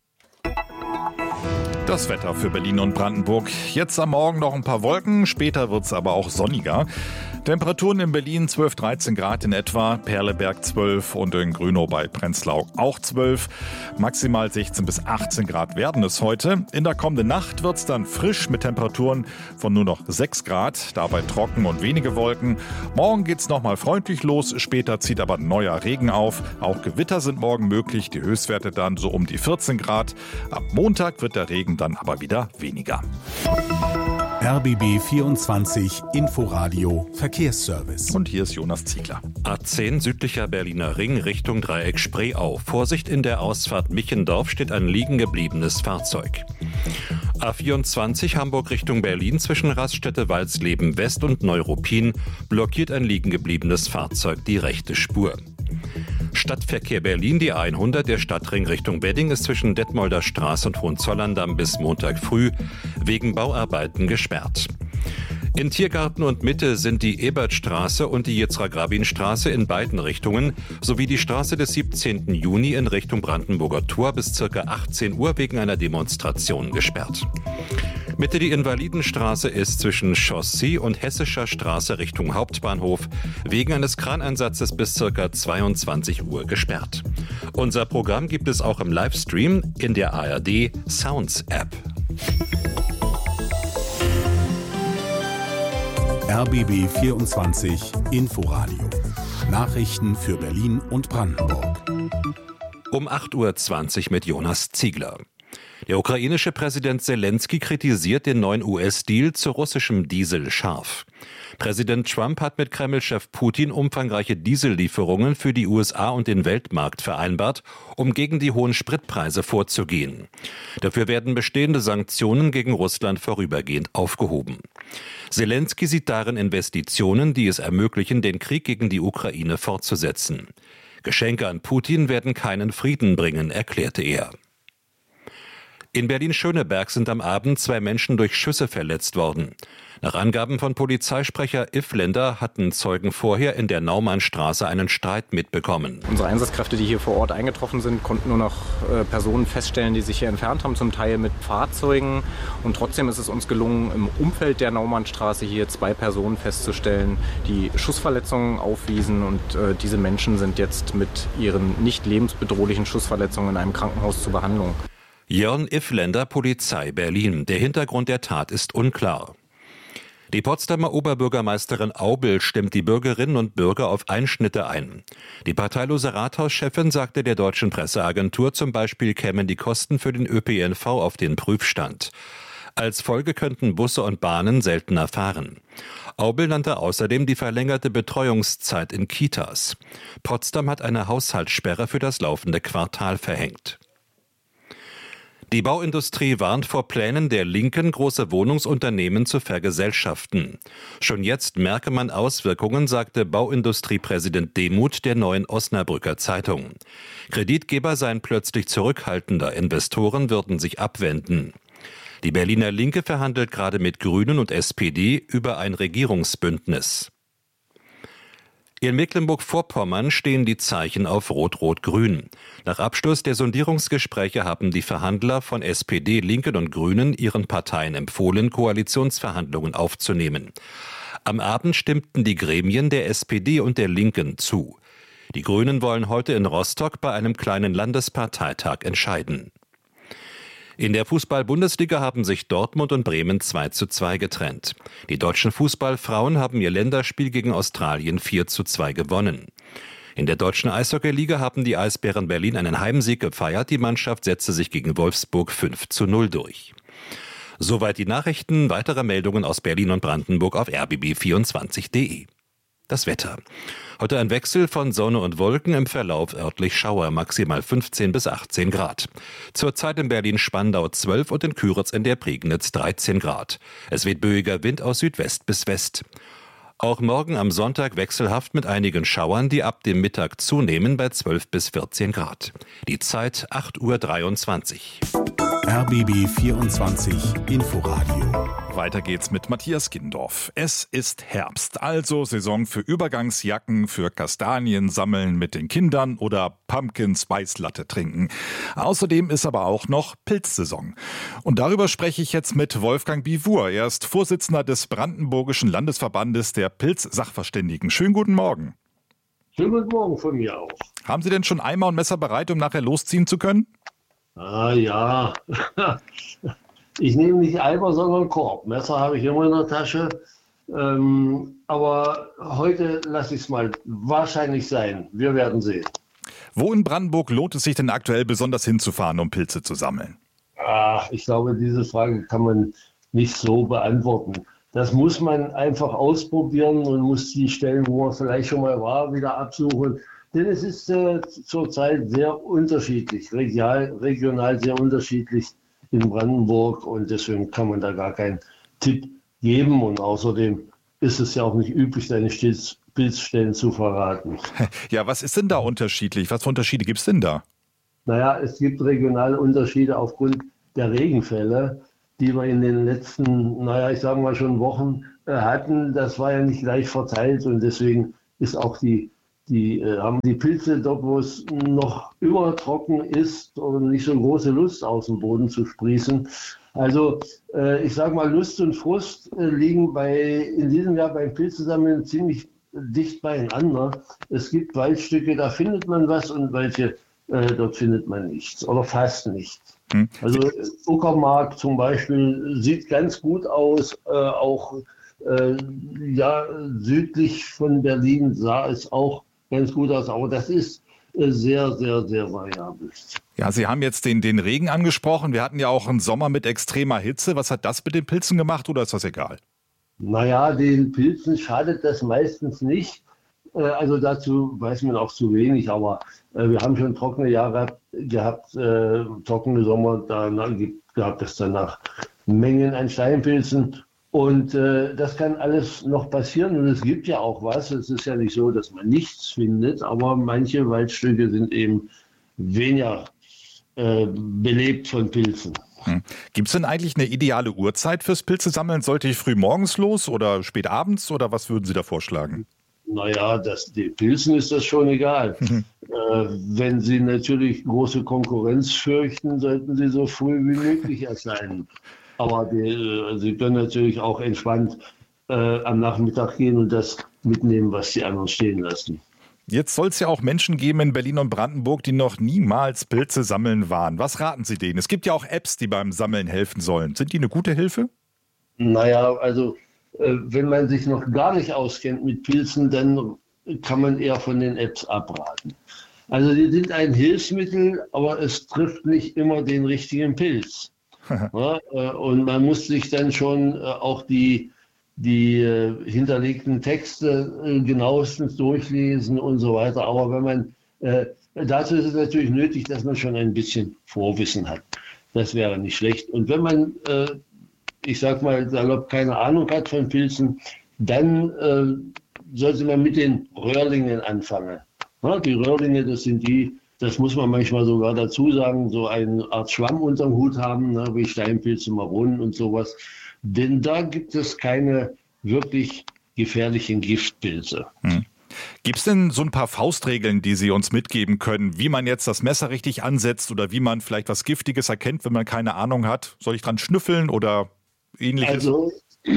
Das Wetter für Berlin und Brandenburg. Jetzt am Morgen noch ein paar Wolken, später wird es aber auch sonniger. Temperaturen in Berlin 12, 13 Grad in etwa, Perleberg 12 und in Grünow bei Prenzlau auch 12. Maximal 16 bis 18 Grad werden es heute. In der kommenden Nacht wird es dann frisch mit Temperaturen von nur noch 6 Grad, dabei trocken und wenige Wolken. Morgen geht es nochmal freundlich los, später zieht aber neuer Regen auf. Auch Gewitter sind morgen möglich, die Höchstwerte dann so um die 14 Grad. Ab Montag wird der Regen dann aber wieder weniger. RBB 24 Inforadio Verkehrsservice. Und hier ist Jonas Ziegler. A10 südlicher Berliner Ring Richtung Dreieck Spreeau. Vorsicht, in der Ausfahrt Michendorf steht ein liegen gebliebenes Fahrzeug. A24 Hamburg Richtung Berlin zwischen Raststätte Walsleben West und Neuruppin blockiert ein liegen gebliebenes Fahrzeug die rechte Spur. Stadtverkehr Berlin, die A100, der Stadtring Richtung Wedding ist zwischen Detmolder Straße und Hohenzollern-Damm bis Montag früh wegen Bauarbeiten gesperrt. In Tiergarten und Mitte sind die Ebertstraße und die Yitzhak-Rabin-Straße in beiden Richtungen sowie die Straße des 17. Juni in Richtung Brandenburger Tor bis ca. 18 Uhr wegen einer Demonstration gesperrt. Mitte die Invalidenstraße ist zwischen Chaussee und Hessischer Straße Richtung Hauptbahnhof wegen eines Kraneinsatzes bis ca. 22 Uhr gesperrt. Unser Programm gibt es auch im Livestream in der ARD Sounds App. RBB 24 Inforadio. Nachrichten für Berlin und Brandenburg. Um 8.20 Uhr mit Jonas Ziegler. Der ukrainische Präsident Selensky kritisiert den neuen US-Deal zu russischem Diesel scharf. Präsident Trump hat mit Kreml-Chef Putin umfangreiche Diesellieferungen für die USA und den Weltmarkt vereinbart, um gegen die hohen Spritpreise vorzugehen. Dafür werden bestehende Sanktionen gegen Russland vorübergehend aufgehoben. Selensky sieht darin Investitionen, die es ermöglichen, den Krieg gegen die Ukraine fortzusetzen. Geschenke an Putin werden keinen Frieden bringen, erklärte er. In Berlin-Schöneberg sind am Abend 2 Menschen durch Schüsse verletzt worden. Nach Angaben von Polizeisprecher Iffländer hatten Zeugen vorher in der Naumannstraße einen Streit mitbekommen. Unsere Einsatzkräfte, die hier vor Ort eingetroffen sind, konnten nur noch Personen feststellen, die sich hier entfernt haben, zum Teil mit Fahrzeugen. Und trotzdem ist es uns gelungen, im Umfeld der Naumannstraße hier 2 Personen festzustellen, die Schussverletzungen aufwiesen. Und diese Menschen sind jetzt mit ihren nicht lebensbedrohlichen Schussverletzungen in einem Krankenhaus zur Behandlung. Jörn Iffländer, Polizei Berlin. Der Hintergrund der Tat ist unklar. Die Potsdamer Oberbürgermeisterin Aubel stimmt die Bürgerinnen und Bürger auf Einschnitte ein. Die parteilose Rathauschefin sagte der deutschen Presseagentur, zum Beispiel kämen die Kosten für den ÖPNV auf den Prüfstand. Als Folge könnten Busse und Bahnen seltener fahren. Aubel nannte außerdem die verlängerte Betreuungszeit in Kitas. Potsdam hat eine Haushaltssperre für das laufende Quartal verhängt. Die Bauindustrie warnt vor Plänen der Linken, große Wohnungsunternehmen zu vergesellschaften. Schon jetzt merke man Auswirkungen, sagte Bauindustriepräsident Demuth der Neuen Osnabrücker Zeitung. Kreditgeber seien plötzlich zurückhaltender, Investoren würden sich abwenden. Die Berliner Linke verhandelt gerade mit Grünen und SPD über ein Regierungsbündnis. In Mecklenburg-Vorpommern stehen die Zeichen auf Rot-Rot-Grün. Nach Abschluss der Sondierungsgespräche haben die Verhandler von SPD, Linken und Grünen ihren Parteien empfohlen, Koalitionsverhandlungen aufzunehmen. Am Abend stimmten die Gremien der SPD und der Linken zu. Die Grünen wollen heute in Rostock bei einem kleinen Landesparteitag entscheiden. In der Fußball-Bundesliga haben sich Dortmund und Bremen 2:2 getrennt. Die deutschen Fußballfrauen haben ihr Länderspiel gegen Australien 4:2 gewonnen. In der deutschen Eishockeyliga haben die Eisbären Berlin einen Heimsieg gefeiert. Die Mannschaft setzte sich gegen Wolfsburg 5:0 durch. Soweit die Nachrichten. Weitere Meldungen aus Berlin und Brandenburg auf rbb24.de. Das Wetter. Heute ein Wechsel von Sonne und Wolken, im Verlauf örtlich Schauer, maximal 15 bis 18 Grad. Zurzeit in Berlin-Spandau 12 und in Küritz in der Prignitz 13 Grad. Es weht böiger Wind aus Südwest bis West. Auch morgen am Sonntag wechselhaft mit einigen Schauern, die ab dem Mittag zunehmen bei 12 bis 14 Grad. Die Zeit 8:23 Uhr. RBB 24 Inforadio. Weiter geht's mit Matthias Gindorf. Es ist Herbst, also Saison für Übergangsjacken, für Kastanien sammeln mit den Kindern oder Pumpkin Spice Latte trinken. Außerdem ist aber auch noch Pilzsaison. Und darüber spreche ich jetzt mit Wolfgang Bivur. Er ist Vorsitzender des Brandenburgischen Landesverbandes der Pilz-Sachverständigen. Schönen guten Morgen. Schönen guten Morgen von mir auch. Haben Sie denn schon Eimer und Messer bereit, um nachher losziehen zu können? Ah ja, ich nehme nicht Eimer, sondern Korb. Messer habe ich immer in der Tasche, aber heute lasse ich es mal wahrscheinlich sein. Wir werden sehen. Wo in Brandenburg lohnt es sich denn aktuell besonders hinzufahren, um Pilze zu sammeln? Ach, ich glaube, diese Frage kann man nicht so beantworten. Das muss man einfach ausprobieren und muss die Stellen, wo man vielleicht schon mal war, wieder absuchen. Denn es ist zurzeit sehr unterschiedlich, regional sehr unterschiedlich in Brandenburg und deswegen kann man da gar keinen Tipp geben. Und außerdem ist es ja auch nicht üblich, seine Pilzstellen zu verraten. Ja, was ist denn da unterschiedlich? Was für Unterschiede gibt es denn da? Naja, es gibt regionale Unterschiede aufgrund der Regenfälle, die wir in den letzten, ich sage mal schon Wochen hatten. Das war ja nicht gleich verteilt und deswegen ist auch haben die Pilze dort, wo es noch übertrocken ist oder nicht so große Lust aus dem Boden zu sprießen. Also ich sage mal, Lust und Frust liegen in diesem Jahr beim Pilzesammeln ziemlich dicht beieinander. Es gibt Waldstücke, da findet man was und welche, dort findet man nichts oder fast nichts. Also Uckermark zum Beispiel sieht ganz gut aus, auch südlich von Berlin sah es auch ganz gut aus, aber das ist sehr, sehr, sehr variabel. Ja, Sie haben jetzt den Regen angesprochen. Wir hatten ja auch einen Sommer mit extremer Hitze. Was hat das mit den Pilzen gemacht oder ist das egal? Naja, den Pilzen schadet das meistens nicht. Also dazu weiß man auch zu wenig, aber wir haben schon trockene Jahre gehabt, trockene Sommer, da gab es danach Mengen an Steinpilzen und das kann alles noch passieren und es gibt ja auch was. Es ist ja nicht so, dass man nichts findet, aber manche Waldstücke sind eben weniger belebt von Pilzen. Gibt es denn eigentlich eine ideale Uhrzeit fürs Pilzesammeln? Sollte ich früh morgens los oder spät abends oder was würden Sie da vorschlagen? Naja, den Pilzen ist das schon egal. Wenn Sie natürlich große Konkurrenz fürchten, sollten Sie so früh wie möglich erscheinen. Aber Sie können natürlich auch entspannt am Nachmittag gehen und das mitnehmen, was die anderen stehen lassen. Jetzt soll es ja auch Menschen geben in Berlin und Brandenburg, die noch niemals Pilze sammeln waren. Was raten Sie denen? Es gibt ja auch Apps, die beim Sammeln helfen sollen. Sind die eine gute Hilfe? Naja, also wenn man sich noch gar nicht auskennt mit Pilzen, dann kann man eher von den Apps abraten. Also die sind ein Hilfsmittel, aber es trifft nicht immer den richtigen Pilz. Und man muss sich dann schon auch die hinterlegten Texte genauestens durchlesen und so weiter. Aber wenn man dazu ist es natürlich nötig, dass man schon ein bisschen Vorwissen hat. Das wäre nicht schlecht. Und wenn man ich sag mal, salopp keine Ahnung hat von Pilzen, dann sollte man mit den Röhrlingen anfangen. Die Röhrlinge, das muss man manchmal sogar dazu sagen, so eine Art Schwamm unterm Hut haben, wie Steinpilze, Maronen und sowas. Denn da gibt es keine wirklich gefährlichen Giftpilze. Gibt es denn so ein paar Faustregeln, die Sie uns mitgeben können, wie man jetzt das Messer richtig ansetzt oder wie man vielleicht was Giftiges erkennt, wenn man keine Ahnung hat? Soll ich dran schnüffeln oder Ähnliches? Also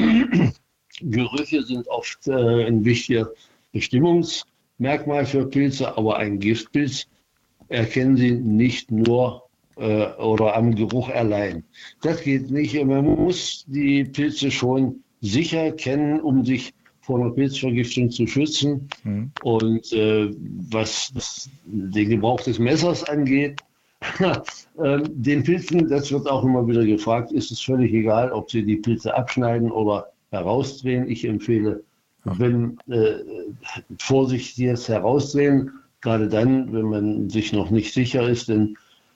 Gerüche sind oft ein wichtiger Bestimmungsmerkmal für Pilze, aber ein Giftpilz erkennen Sie nicht nur oder am Geruch allein. Das geht nicht. Man muss die Pilze schon sicher kennen, um sich vor einer Pilzvergiftung zu schützen. Und was den Gebrauch des Messers angeht, den Pilzen, das wird auch immer wieder gefragt, ist es völlig egal, ob Sie die Pilze abschneiden oder herausdrehen. Ich empfehle, wenn vorsichtiges Herausdrehen, gerade dann, wenn man sich noch nicht sicher ist, denn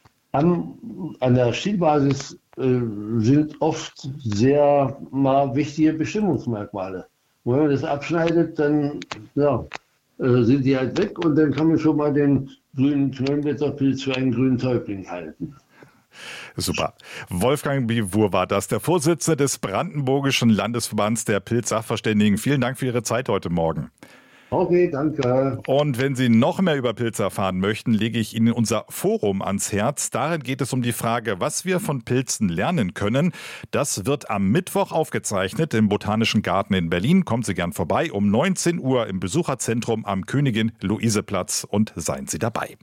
an der Stielbasis sind oft sehr mal wichtige Bestimmungsmerkmale. Und wenn man das abschneidet, dann sind die halt weg und dann kann man schon mal den grünen Knollenblätterpilz für einen grünen Täubling halten. Super. Wolfgang Bivour war das, der Vorsitzende des Brandenburgischen Landesverbands der Pilzsachverständigen. Vielen Dank für Ihre Zeit heute Morgen. Okay, danke. Und wenn Sie noch mehr über Pilze erfahren möchten, lege ich Ihnen unser Forum ans Herz. Darin geht es um die Frage, was wir von Pilzen lernen können. Das wird am Mittwoch aufgezeichnet im Botanischen Garten in Berlin. Kommen Sie gern vorbei um 19 Uhr im Besucherzentrum am Königin-Luise-Platz und seien Sie dabei.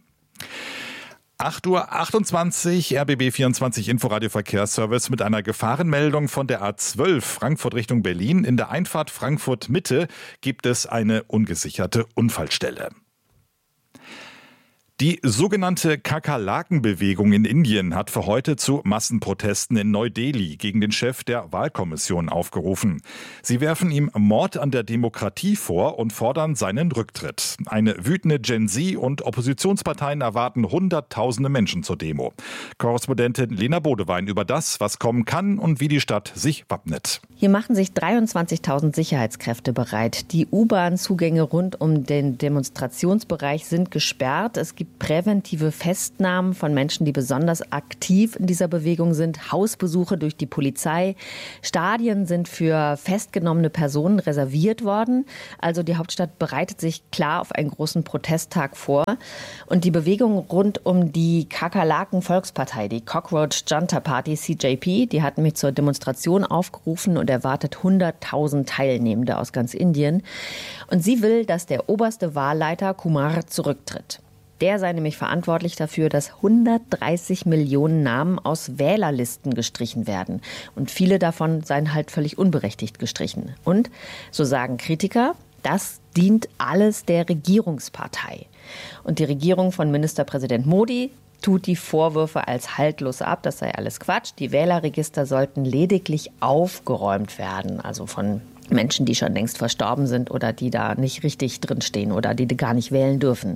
8:28 Uhr, RBB 24 Inforadio Verkehrsservice mit einer Gefahrenmeldung von der A12 Frankfurt Richtung Berlin. In der Einfahrt Frankfurt Mitte gibt es eine ungesicherte Unfallstelle. Die sogenannte Kakerlakenbewegung in Indien hat für heute zu Massenprotesten in Neu-Delhi gegen den Chef der Wahlkommission aufgerufen. Sie werfen ihm Mord an der Demokratie vor und fordern seinen Rücktritt. Eine wütende Gen Z und Oppositionsparteien erwarten Hunderttausende Menschen zur Demo. Korrespondentin Lena Bodewein über das, was kommen kann und wie die Stadt sich wappnet. Hier machen sich 23.000 Sicherheitskräfte bereit. Die U-Bahn-Zugänge rund um den Demonstrationsbereich sind gesperrt. Es gibt präventive Festnahmen von Menschen, die besonders aktiv in dieser Bewegung sind. Hausbesuche durch die Polizei. Stadien sind für festgenommene Personen reserviert worden. Also die Hauptstadt bereitet sich klar auf einen großen Protesttag vor. Und die Bewegung rund um die Kakerlaken-Volkspartei, die Cockroach Junta Party, CJP, die hat mich zur Demonstration aufgerufen und erwartet 100.000 Teilnehmende aus ganz Indien. Und sie will, dass der oberste Wahlleiter Kumar zurücktritt. Der sei nämlich verantwortlich dafür, dass 130 Millionen Namen aus Wählerlisten gestrichen werden. Und viele davon seien halt völlig unberechtigt gestrichen. Und, so sagen Kritiker, das dient alles der Regierungspartei. Und die Regierung von Ministerpräsident Modi tut die Vorwürfe als haltlos ab. Das sei alles Quatsch. Die Wählerregister sollten lediglich aufgeräumt werden. Also von Menschen, die schon längst verstorben sind oder die da nicht richtig drinstehen oder die gar nicht wählen dürfen.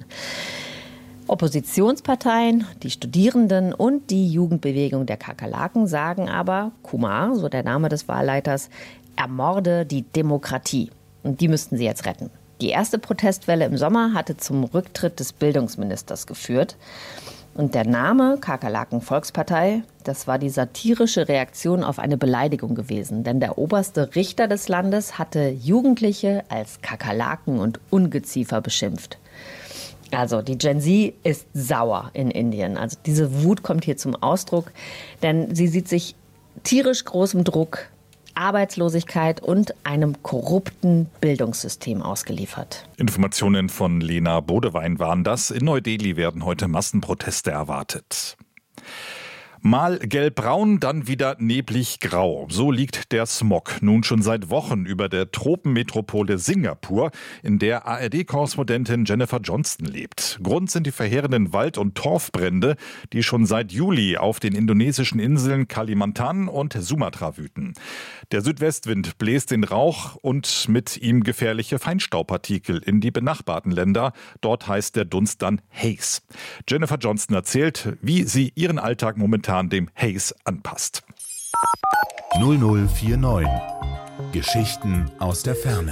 Oppositionsparteien, die Studierenden und die Jugendbewegung der Kakerlaken sagen aber, Kumar, so der Name des Wahlleiters, ermorde die Demokratie. Und die müssten sie jetzt retten. Die erste Protestwelle im Sommer hatte zum Rücktritt des Bildungsministers geführt. Und der Name Kakerlaken-Volkspartei, das war die satirische Reaktion auf eine Beleidigung gewesen. Denn der oberste Richter des Landes hatte Jugendliche als Kakerlaken und Ungeziefer beschimpft. Also die Gen Z ist sauer in Indien. Also diese Wut kommt hier zum Ausdruck, denn sie sieht sich tierisch großem Druck, Arbeitslosigkeit und einem korrupten Bildungssystem ausgeliefert. Informationen von Lena Bodewein waren das. In Neu-Delhi werden heute Massenproteste erwartet. Mal gelbbraun, dann wieder neblig grau. So liegt der Smog nun schon seit Wochen über der Tropenmetropole Singapur, in der ARD-Korrespondentin Jennifer Johnston lebt. Grund sind die verheerenden Wald- und Torfbrände, die schon seit Juli auf den indonesischen Inseln Kalimantan und Sumatra wüten. Der Südwestwind bläst den Rauch und mit ihm gefährliche Feinstaubpartikel in die benachbarten Länder. Dort heißt der Dunst dann Haze. Jennifer Johnston erzählt, wie sie ihren Alltag momentan dem Haze anpasst. 0049 Geschichten aus der Ferne.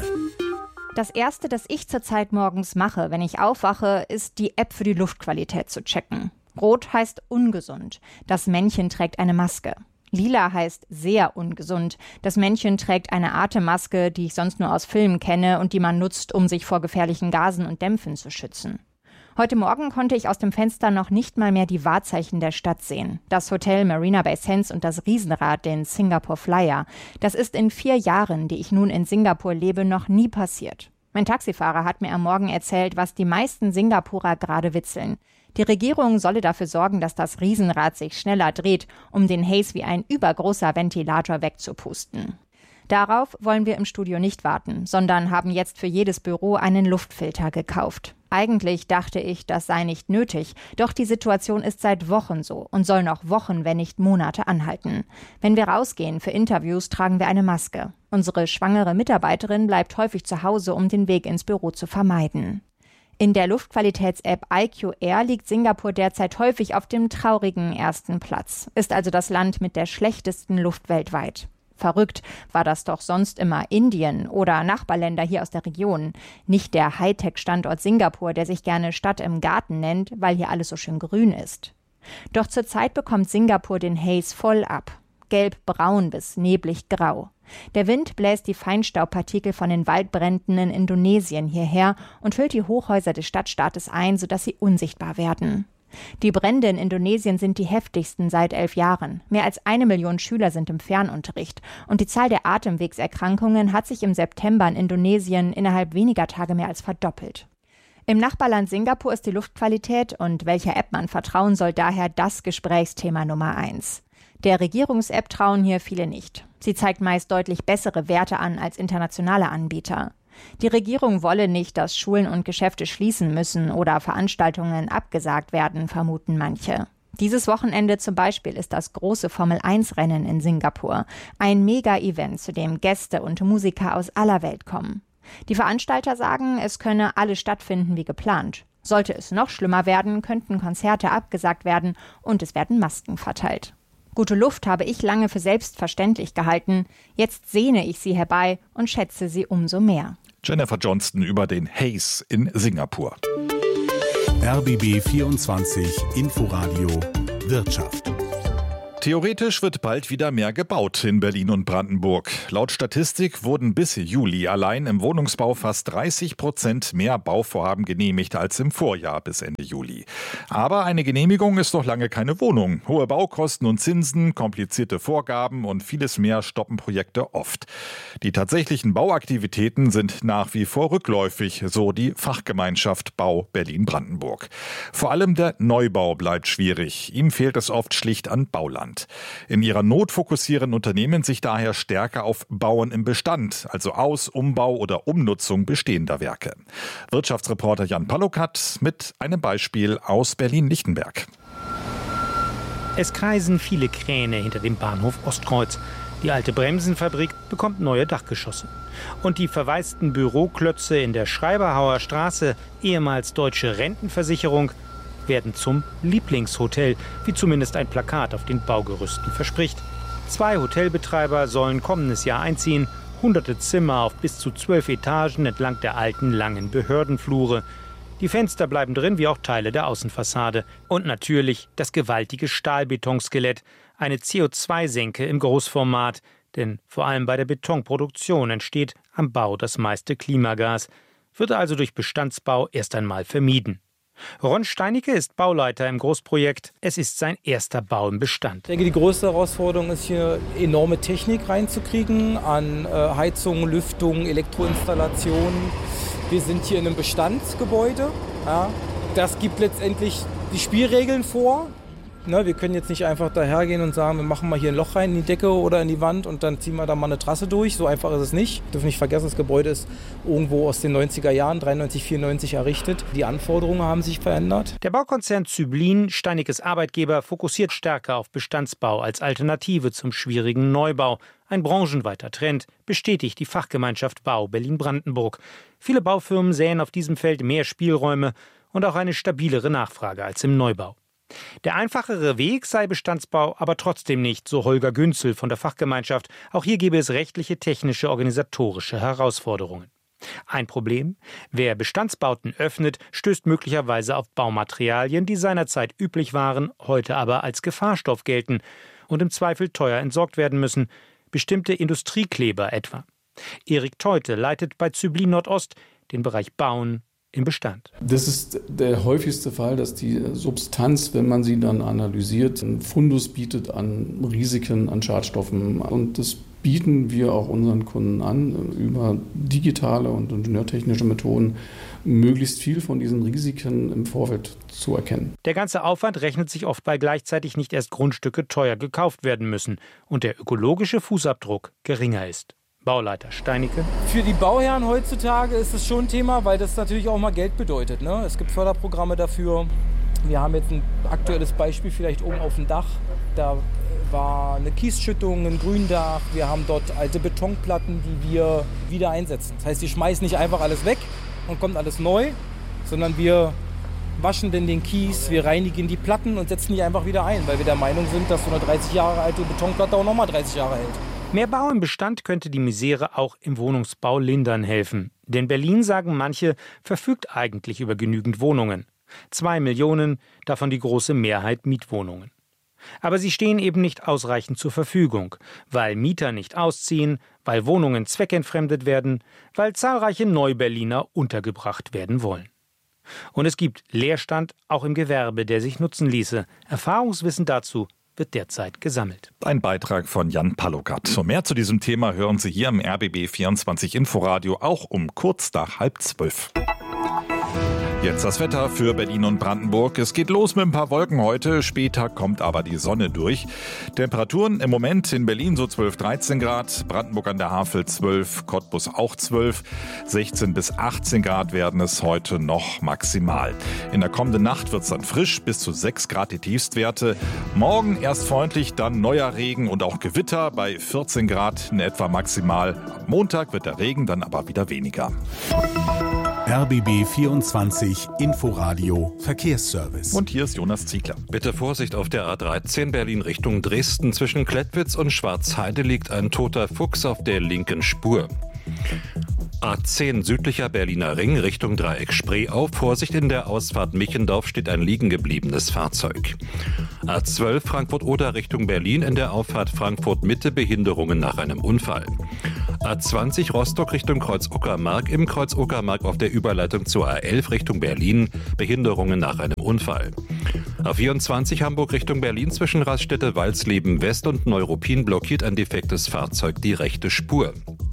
Das Erste, das ich zurzeit morgens mache, wenn ich aufwache, ist die App für die Luftqualität zu checken. Rot heißt ungesund. Das Männchen trägt eine Maske. Lila heißt sehr ungesund. Das Männchen trägt eine Atemmaske, die ich sonst nur aus Filmen kenne und die man nutzt, um sich vor gefährlichen Gasen und Dämpfen zu schützen. Heute Morgen konnte ich aus dem Fenster noch nicht mal mehr die Wahrzeichen der Stadt sehen. Das Hotel Marina Bay Sands und das Riesenrad, den Singapore Flyer. Das ist in 4 Jahren, die ich nun in Singapur lebe, noch nie passiert. Mein Taxifahrer hat mir am Morgen erzählt, was die meisten Singapurer gerade witzeln. Die Regierung solle dafür sorgen, dass das Riesenrad sich schneller dreht, um den Haze wie ein übergroßer Ventilator wegzupusten. Darauf wollen wir im Studio nicht warten, sondern haben jetzt für jedes Büro einen Luftfilter gekauft. Eigentlich dachte ich, das sei nicht nötig, doch die Situation ist seit Wochen so und soll noch Wochen, wenn nicht Monate anhalten. Wenn wir rausgehen für Interviews, tragen wir eine Maske. Unsere schwangere Mitarbeiterin bleibt häufig zu Hause, um den Weg ins Büro zu vermeiden. In der Luftqualitäts-App IQ Air liegt Singapur derzeit häufig auf dem traurigen 1. Platz, ist also das Land mit der schlechtesten Luft weltweit. Verrückt, war das doch sonst immer Indien oder Nachbarländer hier aus der Region. Nicht der Hightech-Standort Singapur, der sich gerne Stadt im Garten nennt, weil hier alles so schön grün ist. Doch zurzeit bekommt Singapur den Haze voll ab. Gelb-braun bis neblig-grau. Der Wind bläst die Feinstaubpartikel von den Waldbränden in Indonesien hierher und füllt die Hochhäuser des Stadtstaates ein, sodass sie unsichtbar werden. Die Brände in Indonesien sind die heftigsten seit 11 Jahren. Mehr als 1 Million Schüler sind im Fernunterricht. Und die Zahl der Atemwegserkrankungen hat sich im September in Indonesien innerhalb weniger Tage mehr als verdoppelt. Im Nachbarland Singapur ist die Luftqualität und welcher App man vertrauen soll daher das Gesprächsthema Nummer 1. Der Regierungs-App trauen hier viele nicht. Sie zeigt meist deutlich bessere Werte an als internationale Anbieter. Die Regierung wolle nicht, dass Schulen und Geschäfte schließen müssen oder Veranstaltungen abgesagt werden, vermuten manche. Dieses Wochenende zum Beispiel ist das große Formel-1-Rennen in Singapur. Ein Mega-Event, zu dem Gäste und Musiker aus aller Welt kommen. Die Veranstalter sagen, es könne alles stattfinden wie geplant. Sollte es noch schlimmer werden, könnten Konzerte abgesagt werden und es werden Masken verteilt. Gute Luft habe ich lange für selbstverständlich gehalten. Jetzt sehne ich sie herbei und schätze sie umso mehr. Jennifer Johnston über den Haze in Singapur. RBB 24 Inforadio Wirtschaft. Theoretisch wird bald wieder mehr gebaut in Berlin und Brandenburg. Laut Statistik wurden bis Juli allein im Wohnungsbau fast 30% mehr Bauvorhaben genehmigt als im Vorjahr bis Ende Juli. Aber eine Genehmigung ist noch lange keine Wohnung. Hohe Baukosten und Zinsen, komplizierte Vorgaben und vieles mehr stoppen Projekte oft. Die tatsächlichen Bauaktivitäten sind nach wie vor rückläufig, so die Fachgemeinschaft Bau Berlin-Brandenburg. Vor allem der Neubau bleibt schwierig. Ihm fehlt es oft schlicht an Bauland. In ihrer Not fokussieren Unternehmen sich daher stärker auf Bauen im Bestand, also Aus-, Umbau oder Umnutzung bestehender Werke. Wirtschaftsreporter Jan Palokat mit einem Beispiel aus Berlin-Lichtenberg. Es kreisen viele Kräne hinter dem Bahnhof Ostkreuz. Die alte Bremsenfabrik bekommt neue Dachgeschosse. Und die verwaisten Büroklötze in der Schreiberhauer Straße, ehemals Deutsche Rentenversicherung, werden zum Lieblingshotel, wie zumindest ein Plakat auf den Baugerüsten verspricht. 2 Hotelbetreiber sollen kommendes Jahr einziehen, hunderte Zimmer auf bis zu 12 Etagen entlang der alten, langen Behördenflure. Die Fenster bleiben drin, wie auch Teile der Außenfassade. Und natürlich das gewaltige Stahlbetonskelett, eine CO2-Senke im Großformat. Denn vor allem bei der Betonproduktion entsteht am Bau das meiste Klimagas. Wird also durch Bestandsbau erst einmal vermieden. Ron Steinicke ist Bauleiter im Großprojekt. Es ist sein erster Bau im Bestand. Ich denke, die größte Herausforderung ist hier, enorme Technik reinzukriegen an Heizung, Lüftung, Elektroinstallationen. Wir sind hier in einem Bestandsgebäude. Ja. Das gibt letztendlich die Spielregeln vor. Wir können jetzt nicht einfach dahergehen und sagen, wir machen mal hier ein Loch rein in die Decke oder in die Wand und dann ziehen wir da mal eine Trasse durch. So einfach ist es nicht. Wir dürfen nicht vergessen, das Gebäude ist irgendwo aus den 90er Jahren, 93, 94 errichtet. Die Anforderungen haben sich verändert. Der Baukonzern Züblin, Steinickes Arbeitgeber, fokussiert stärker auf Bestandsbau als Alternative zum schwierigen Neubau. Ein branchenweiter Trend, bestätigt die Fachgemeinschaft Bau Berlin-Brandenburg. Viele Baufirmen sähen auf diesem Feld mehr Spielräume und auch eine stabilere Nachfrage als im Neubau. Der einfachere Weg sei Bestandsbau aber trotzdem nicht, so Holger Günzel von der Fachgemeinschaft. Auch hier gäbe es rechtliche, technische, organisatorische Herausforderungen. Ein Problem: Wer Bestandsbauten öffnet, stößt möglicherweise auf Baumaterialien, die seinerzeit üblich waren, heute aber als Gefahrstoff gelten und im Zweifel teuer entsorgt werden müssen. Bestimmte Industriekleber etwa. Erik Teute leitet bei Züblin Nordost den Bereich Bauen im Bestand. Das ist der häufigste Fall, dass die Substanz, wenn man sie dann analysiert, einen Fundus bietet an Risiken, an Schadstoffen. Und das bieten wir auch unseren Kunden an, über digitale und ingenieurtechnische Methoden möglichst viel von diesen Risiken im Vorfeld zu erkennen. Der ganze Aufwand rechnet sich oft, weil gleichzeitig nicht erst Grundstücke teuer gekauft werden müssen und der ökologische Fußabdruck geringer ist. Bauleiter Steinicke. Für die Bauherren heutzutage ist es schon ein Thema, weil das natürlich auch mal Geld bedeutet. Es gibt Förderprogramme dafür. Wir haben jetzt ein aktuelles Beispiel vielleicht oben auf dem Dach. Da war eine Kiesschüttung, ein Gründach. Wir haben dort alte Betonplatten, die wir wieder einsetzen. Das heißt, wir schmeißen nicht einfach alles weg und kommt alles neu, sondern wir waschen denn den Kies, wir reinigen die Platten und setzen die einfach wieder ein, weil wir der Meinung sind, dass so eine 30 Jahre alte Betonplatte auch nochmal 30 Jahre hält. Mehr Bau im Bestand könnte die Misere auch im Wohnungsbau lindern helfen. Denn Berlin, sagen manche, verfügt eigentlich über genügend Wohnungen. 2 Millionen, davon die große Mehrheit Mietwohnungen. Aber sie stehen eben nicht ausreichend zur Verfügung, weil Mieter nicht ausziehen, weil Wohnungen zweckentfremdet werden, weil zahlreiche Neuberliner untergebracht werden wollen. Und es gibt Leerstand auch im Gewerbe, der sich nutzen ließe. Erfahrungswissen dazu wird derzeit gesammelt. Ein Beitrag von Jan Palokat. Und mehr zu diesem Thema hören Sie hier im RBB 24 Inforadio auch um kurz nach 11:30. Jetzt das Wetter für Berlin und Brandenburg. Es geht los mit ein paar Wolken heute, später kommt aber die Sonne durch. Temperaturen im Moment in Berlin so 12, 13 Grad, Brandenburg an der Havel 12, Cottbus auch 12, 16 bis 18 Grad werden es heute noch maximal. In der kommenden Nacht wird es dann frisch, bis zu 6 Grad die Tiefstwerte. Morgen erst freundlich, dann neuer Regen und auch Gewitter bei 14 Grad in etwa maximal. Am Montag wird der Regen dann aber wieder weniger. RBB 24 Inforadio Verkehrsservice. Und hier ist Jonas Ziegler. Bitte Vorsicht auf der A13 Berlin Richtung Dresden. Zwischen Klettwitz und Schwarzheide liegt ein toter Fuchs auf der linken Spur. A10 südlicher Berliner Ring Richtung Dreieck Spreeau. Vorsicht, in der Ausfahrt Michendorf steht ein liegen gebliebenes Fahrzeug. A12 Frankfurt-Oder Richtung Berlin, in der Auffahrt Frankfurt-Mitte Behinderungen nach einem Unfall. A20 Rostock Richtung Kreuz-Uckermark, im Kreuz-Uckermark auf der Überleitung zur A11 Richtung Berlin Behinderungen nach einem Unfall. A24 Hamburg Richtung Berlin zwischen Raststätte Walsleben West und Neuruppin blockiert ein defektes Fahrzeug die rechte Spur.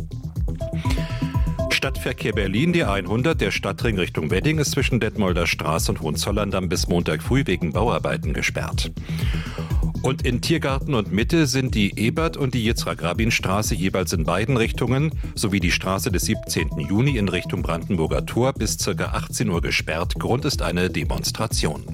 Stadtverkehr Berlin, die 100, der Stadtring Richtung Wedding ist zwischen Detmolder Straße und Hohenzollern-Damm bis Montag früh wegen Bauarbeiten gesperrt. Und in Tiergarten und Mitte sind die Ebert- und die Yitzhak-Rabin-Straße jeweils in beiden Richtungen sowie die Straße des 17. Juni in Richtung Brandenburger Tor bis ca. 18 Uhr gesperrt. Grund ist eine Demonstration.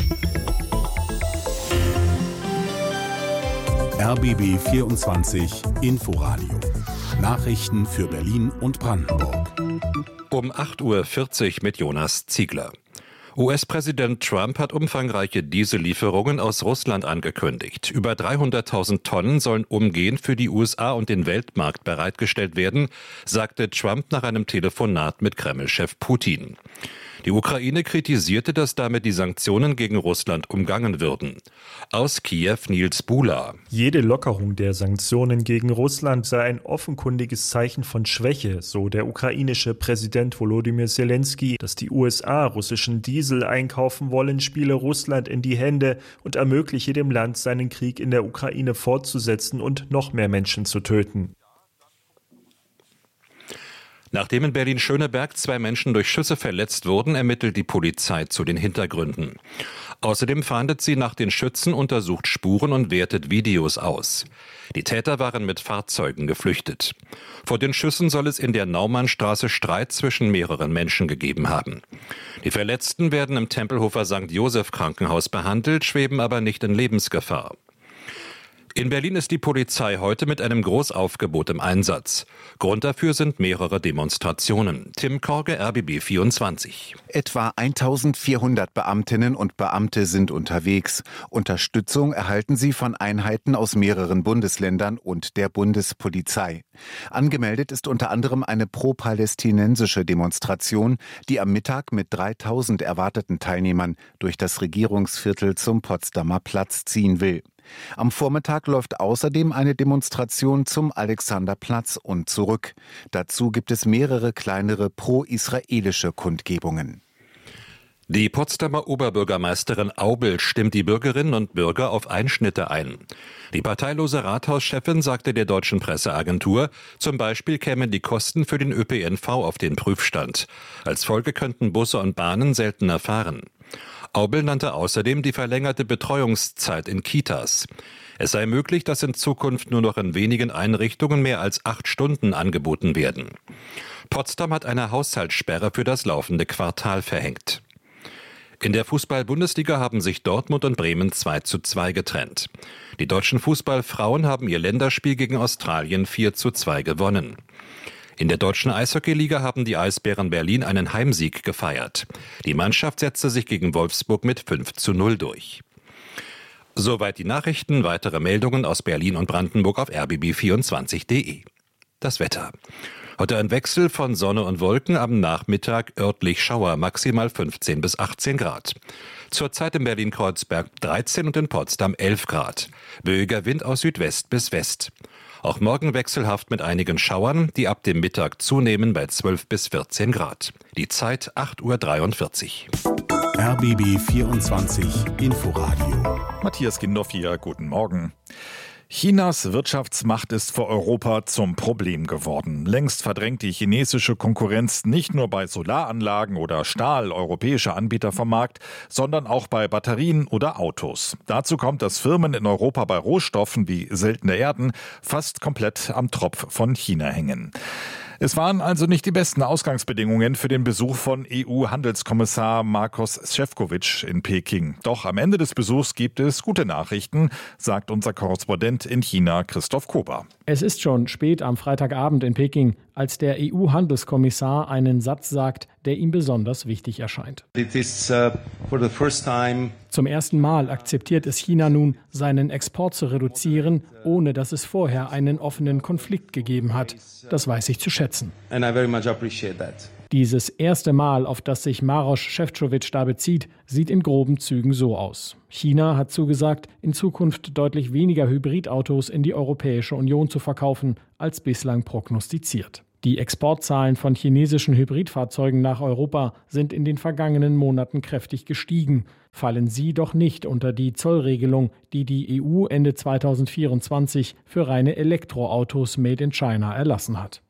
RBB 24 Inforadio. Nachrichten für Berlin und Brandenburg. Um 8.40 Uhr mit Jonas Ziegler. US-Präsident Trump hat umfangreiche Diesellieferungen aus Russland angekündigt. Über 300.000 Tonnen sollen umgehend für die USA und den Weltmarkt bereitgestellt werden, sagte Trump nach einem Telefonat mit Kreml-Chef Putin. Die Ukraine kritisierte, dass damit die Sanktionen gegen Russland umgangen würden. Aus Kiew Nils Bula. Jede Lockerung der Sanktionen gegen Russland sei ein offenkundiges Zeichen von Schwäche, so der ukrainische Präsident Volodymyr Zelensky. Dass die USA russischen Diesel einkaufen wollen, spiele Russland in die Hände und ermögliche dem Land, seinen Krieg in der Ukraine fortzusetzen und noch mehr Menschen zu töten. Nachdem in Berlin-Schöneberg 2 Menschen durch Schüsse verletzt wurden, ermittelt die Polizei zu den Hintergründen. Außerdem fahndet sie nach den Schützen, untersucht Spuren und wertet Videos aus. Die Täter waren mit Fahrzeugen geflüchtet. Vor den Schüssen soll es in der Naumannstraße Streit zwischen mehreren Menschen gegeben haben. Die Verletzten werden im Tempelhofer St. Joseph Krankenhaus behandelt, schweben aber nicht in Lebensgefahr. In Berlin ist die Polizei heute mit einem Großaufgebot im Einsatz. Grund dafür sind mehrere Demonstrationen. Tim Korge, RBB 24. Etwa 1400 Beamtinnen und Beamte sind unterwegs. Unterstützung erhalten sie von Einheiten aus mehreren Bundesländern und der Bundespolizei. Angemeldet ist unter anderem eine pro-palästinensische Demonstration, die am Mittag mit 3000 erwarteten Teilnehmern durch das Regierungsviertel zum Potsdamer Platz ziehen will. Am Vormittag läuft außerdem eine Demonstration zum Alexanderplatz und zurück. Dazu gibt es mehrere kleinere pro-israelische Kundgebungen. Die Potsdamer Oberbürgermeisterin Aubel stimmt die Bürgerinnen und Bürger auf Einschnitte ein. Die parteilose Rathauschefin sagte der deutschen Presseagentur, zum Beispiel kämen die Kosten für den ÖPNV auf den Prüfstand. Als Folge könnten Busse und Bahnen seltener fahren. Aubel nannte außerdem die verlängerte Betreuungszeit in Kitas. Es sei möglich, dass in Zukunft nur noch in wenigen Einrichtungen mehr als 8 Stunden angeboten werden. Potsdam hat eine Haushaltssperre für das laufende Quartal verhängt. In der Fußball-Bundesliga haben sich Dortmund und Bremen 2:2 getrennt. Die deutschen Fußballfrauen haben ihr Länderspiel gegen Australien 4:2 gewonnen. In der deutschen Eishockeyliga haben die Eisbären Berlin einen Heimsieg gefeiert. Die Mannschaft setzte sich gegen Wolfsburg mit 5:0 durch. Soweit die Nachrichten. Weitere Meldungen aus Berlin und Brandenburg auf rbb24.de. Das Wetter. Heute ein Wechsel von Sonne und Wolken, am Nachmittag örtlich Schauer, maximal 15 bis 18 Grad. Zurzeit in Berlin-Kreuzberg 13 und in Potsdam 11 Grad. Böiger Wind aus Südwest bis West. Auch morgen wechselhaft mit einigen Schauern, die ab dem Mittag zunehmen bei 12 bis 14 Grad. Die Zeit 8:43 Uhr. RBB 24 Inforadio. Matthias Gindorf hier, guten Morgen. Chinas Wirtschaftsmacht ist für Europa zum Problem geworden. Längst verdrängt die chinesische Konkurrenz nicht nur bei Solaranlagen oder Stahl europäische Anbieter vom Markt, sondern auch bei Batterien oder Autos. Dazu kommt, dass Firmen in Europa bei Rohstoffen wie seltene Erden fast komplett am Tropf von China hängen. Es waren also nicht die besten Ausgangsbedingungen für den Besuch von EU-Handelskommissar Maroš Šefčovič in Peking. Doch am Ende des Besuchs gibt es gute Nachrichten, sagt unser Korrespondent in China Christoph Kober. Es ist schon spät am Freitagabend in Peking, als der EU-Handelskommissar einen Satz sagt, der ihm besonders wichtig erscheint. Zum ersten Mal akzeptiert es China nun, seinen Export zu reduzieren, ohne dass es vorher einen offenen Konflikt gegeben hat. Das weiß ich zu schätzen. Dieses erste Mal, auf das sich Maroš Šefčovič da bezieht, sieht in groben Zügen so aus. China hat zugesagt, in Zukunft deutlich weniger Hybridautos in die Europäische Union zu verkaufen, als bislang prognostiziert. Die Exportzahlen von chinesischen Hybridfahrzeugen nach Europa sind in den vergangenen Monaten kräftig gestiegen. Fallen sie doch nicht unter die Zollregelung, die die EU Ende 2024 für reine Elektroautos made in China erlassen hat.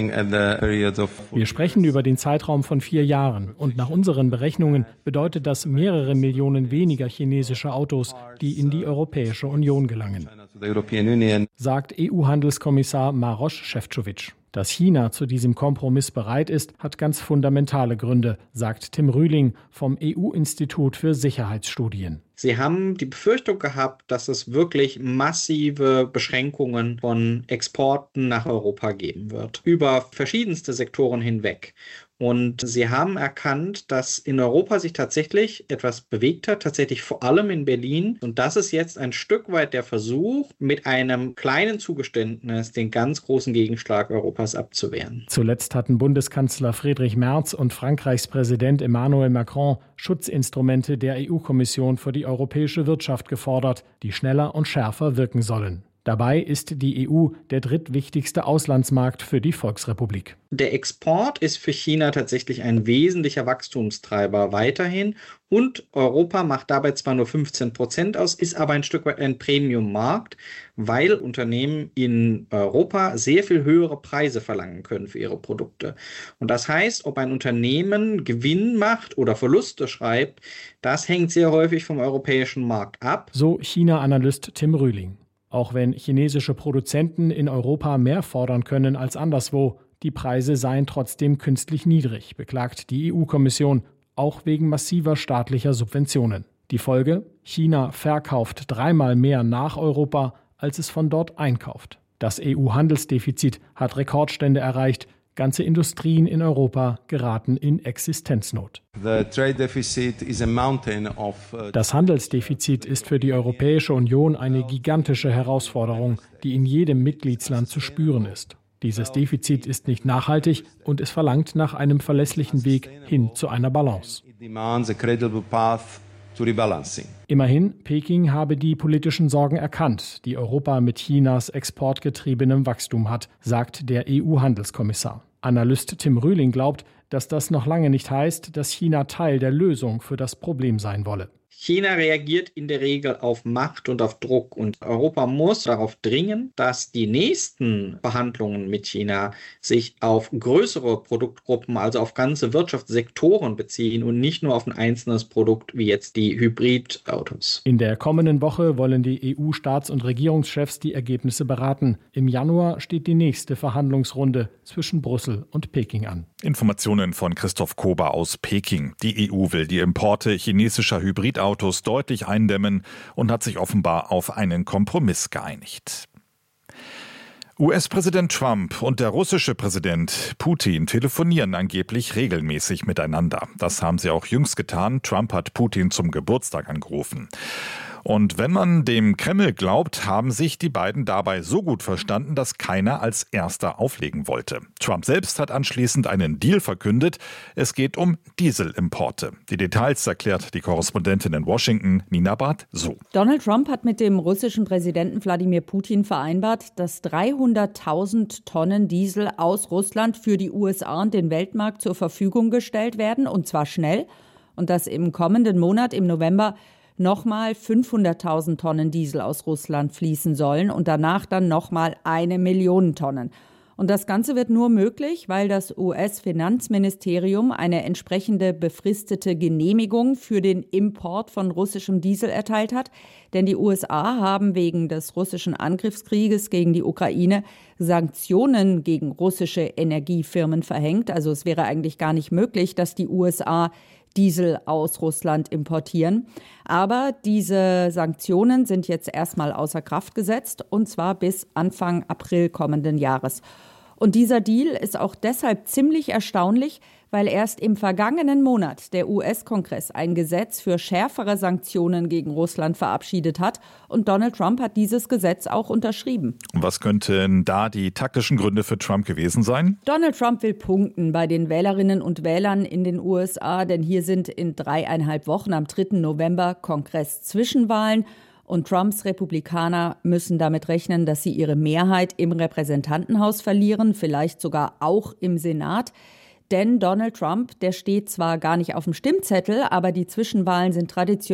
Wir sprechen über den Zeitraum von 4 Jahren und nach unseren Berechnungen bedeutet das mehrere Millionen weniger chinesische Autos, die in die Europäische Union gelangen, sagt EU-Handelskommissar Maroš Šefčovič. Dass China zu diesem Kompromiss bereit ist, hat ganz fundamentale Gründe, sagt Tim Rühling vom EU-Institut für Sicherheitsstudien. Sie haben die Befürchtung gehabt, dass es wirklich massive Beschränkungen von Exporten nach Europa geben wird, über verschiedenste Sektoren hinweg. Und sie haben erkannt, dass in Europa sich tatsächlich etwas bewegt hat, tatsächlich vor allem in Berlin. Und das ist jetzt ein Stück weit der Versuch, mit einem kleinen Zugeständnis den ganz großen Gegenschlag Europas abzuwehren. Zuletzt hatten Bundeskanzler Friedrich Merz und Frankreichs Präsident Emmanuel Macron Schutzinstrumente der EU-Kommission für die europäische Wirtschaft gefordert, die schneller und schärfer wirken sollen. Dabei ist die EU der drittwichtigste Auslandsmarkt für die Volksrepublik. Der Export ist für China tatsächlich ein wesentlicher Wachstumstreiber weiterhin. Und Europa macht dabei zwar nur 15% aus, ist aber ein Stück weit ein Premium-Markt, weil Unternehmen in Europa sehr viel höhere Preise verlangen können für ihre Produkte. Und das heißt, ob ein Unternehmen Gewinn macht oder Verluste schreibt, das hängt sehr häufig vom europäischen Markt ab. So China-Analyst Tim Rühling. Auch wenn chinesische Produzenten in Europa mehr fordern können als anderswo, die Preise seien trotzdem künstlich niedrig, beklagt die EU-Kommission, auch wegen massiver staatlicher Subventionen. Die Folge? China verkauft 3-mal mehr nach Europa, als es von dort einkauft. Das EU-Handelsdefizit hat Rekordstände erreicht. Ganze Industrien in Europa geraten in Existenznot. Das Handelsdefizit ist für die Europäische Union eine gigantische Herausforderung, die in jedem Mitgliedsland zu spüren ist. Dieses Defizit ist nicht nachhaltig und es verlangt nach einem verlässlichen Weg hin zu einer Balance. Immerhin, Peking habe die politischen Sorgen erkannt, die Europa mit Chinas exportgetriebenem Wachstum hat, sagt der EU-Handelskommissar. Analyst Tim Rühling glaubt, dass das noch lange nicht heißt, dass China Teil der Lösung für das Problem sein wolle. China reagiert in der Regel auf Macht und auf Druck und Europa muss darauf dringen, dass die nächsten Verhandlungen mit China sich auf größere Produktgruppen, also auf ganze Wirtschaftssektoren beziehen und nicht nur auf ein einzelnes Produkt wie jetzt die Hybridautos. In der kommenden Woche wollen die EU-Staats- und Regierungschefs die Ergebnisse beraten. Im Januar steht die nächste Verhandlungsrunde zwischen Brüssel und Peking an. Informationen von Christoph Kober aus Peking. Die EU will die Importe chinesischer Hybridautos deutlich eindämmen und hat sich offenbar auf einen Kompromiss geeinigt. US-Präsident Trump und der russische Präsident Putin telefonieren angeblich regelmäßig miteinander. Das haben sie auch jüngst getan. Trump hat Putin zum Geburtstag angerufen. Und wenn man dem Kreml glaubt, haben sich die beiden dabei so gut verstanden, dass keiner als Erster auflegen wollte. Trump selbst hat anschließend einen Deal verkündet. Es geht um Dieselimporte. Die Details erklärt die Korrespondentin in Washington, Nina Barth, so. Donald Trump hat mit dem russischen Präsidenten Wladimir Putin vereinbart, dass 300.000 Tonnen Diesel aus Russland für die USA und den Weltmarkt zur Verfügung gestellt werden, und zwar schnell. Und dass im kommenden Monat, im November, nochmal 500.000 Tonnen Diesel aus Russland fließen sollen und danach dann nochmal 1 Million Tonnen. Und das Ganze wird nur möglich, weil das US-Finanzministerium eine entsprechende befristete Genehmigung für den Import von russischem Diesel erteilt hat. Denn die USA haben wegen des russischen Angriffskrieges gegen die Ukraine Sanktionen gegen russische Energiefirmen verhängt. Also es wäre eigentlich gar nicht möglich, dass die USA Diesel aus Russland importieren. Aber diese Sanktionen sind jetzt erstmal außer Kraft gesetzt, und zwar bis Anfang April kommenden Jahres. Und dieser Deal ist auch deshalb ziemlich erstaunlich, weil erst im vergangenen Monat der US-Kongress ein Gesetz für schärfere Sanktionen gegen Russland verabschiedet hat. Und Donald Trump hat dieses Gesetz auch unterschrieben. Was könnten da die taktischen Gründe für Trump gewesen sein? Donald Trump will punkten bei den Wählerinnen und Wählern in den USA, denn hier sind in 3,5 Wochen am 3. November Kongress-Zwischenwahlen. Und Trumps Republikaner müssen damit rechnen, dass sie ihre Mehrheit im Repräsentantenhaus verlieren, vielleicht sogar auch im Senat. Denn Donald Trump, der steht zwar gar nicht auf dem Stimmzettel, aber die Zwischenwahlen sind traditionell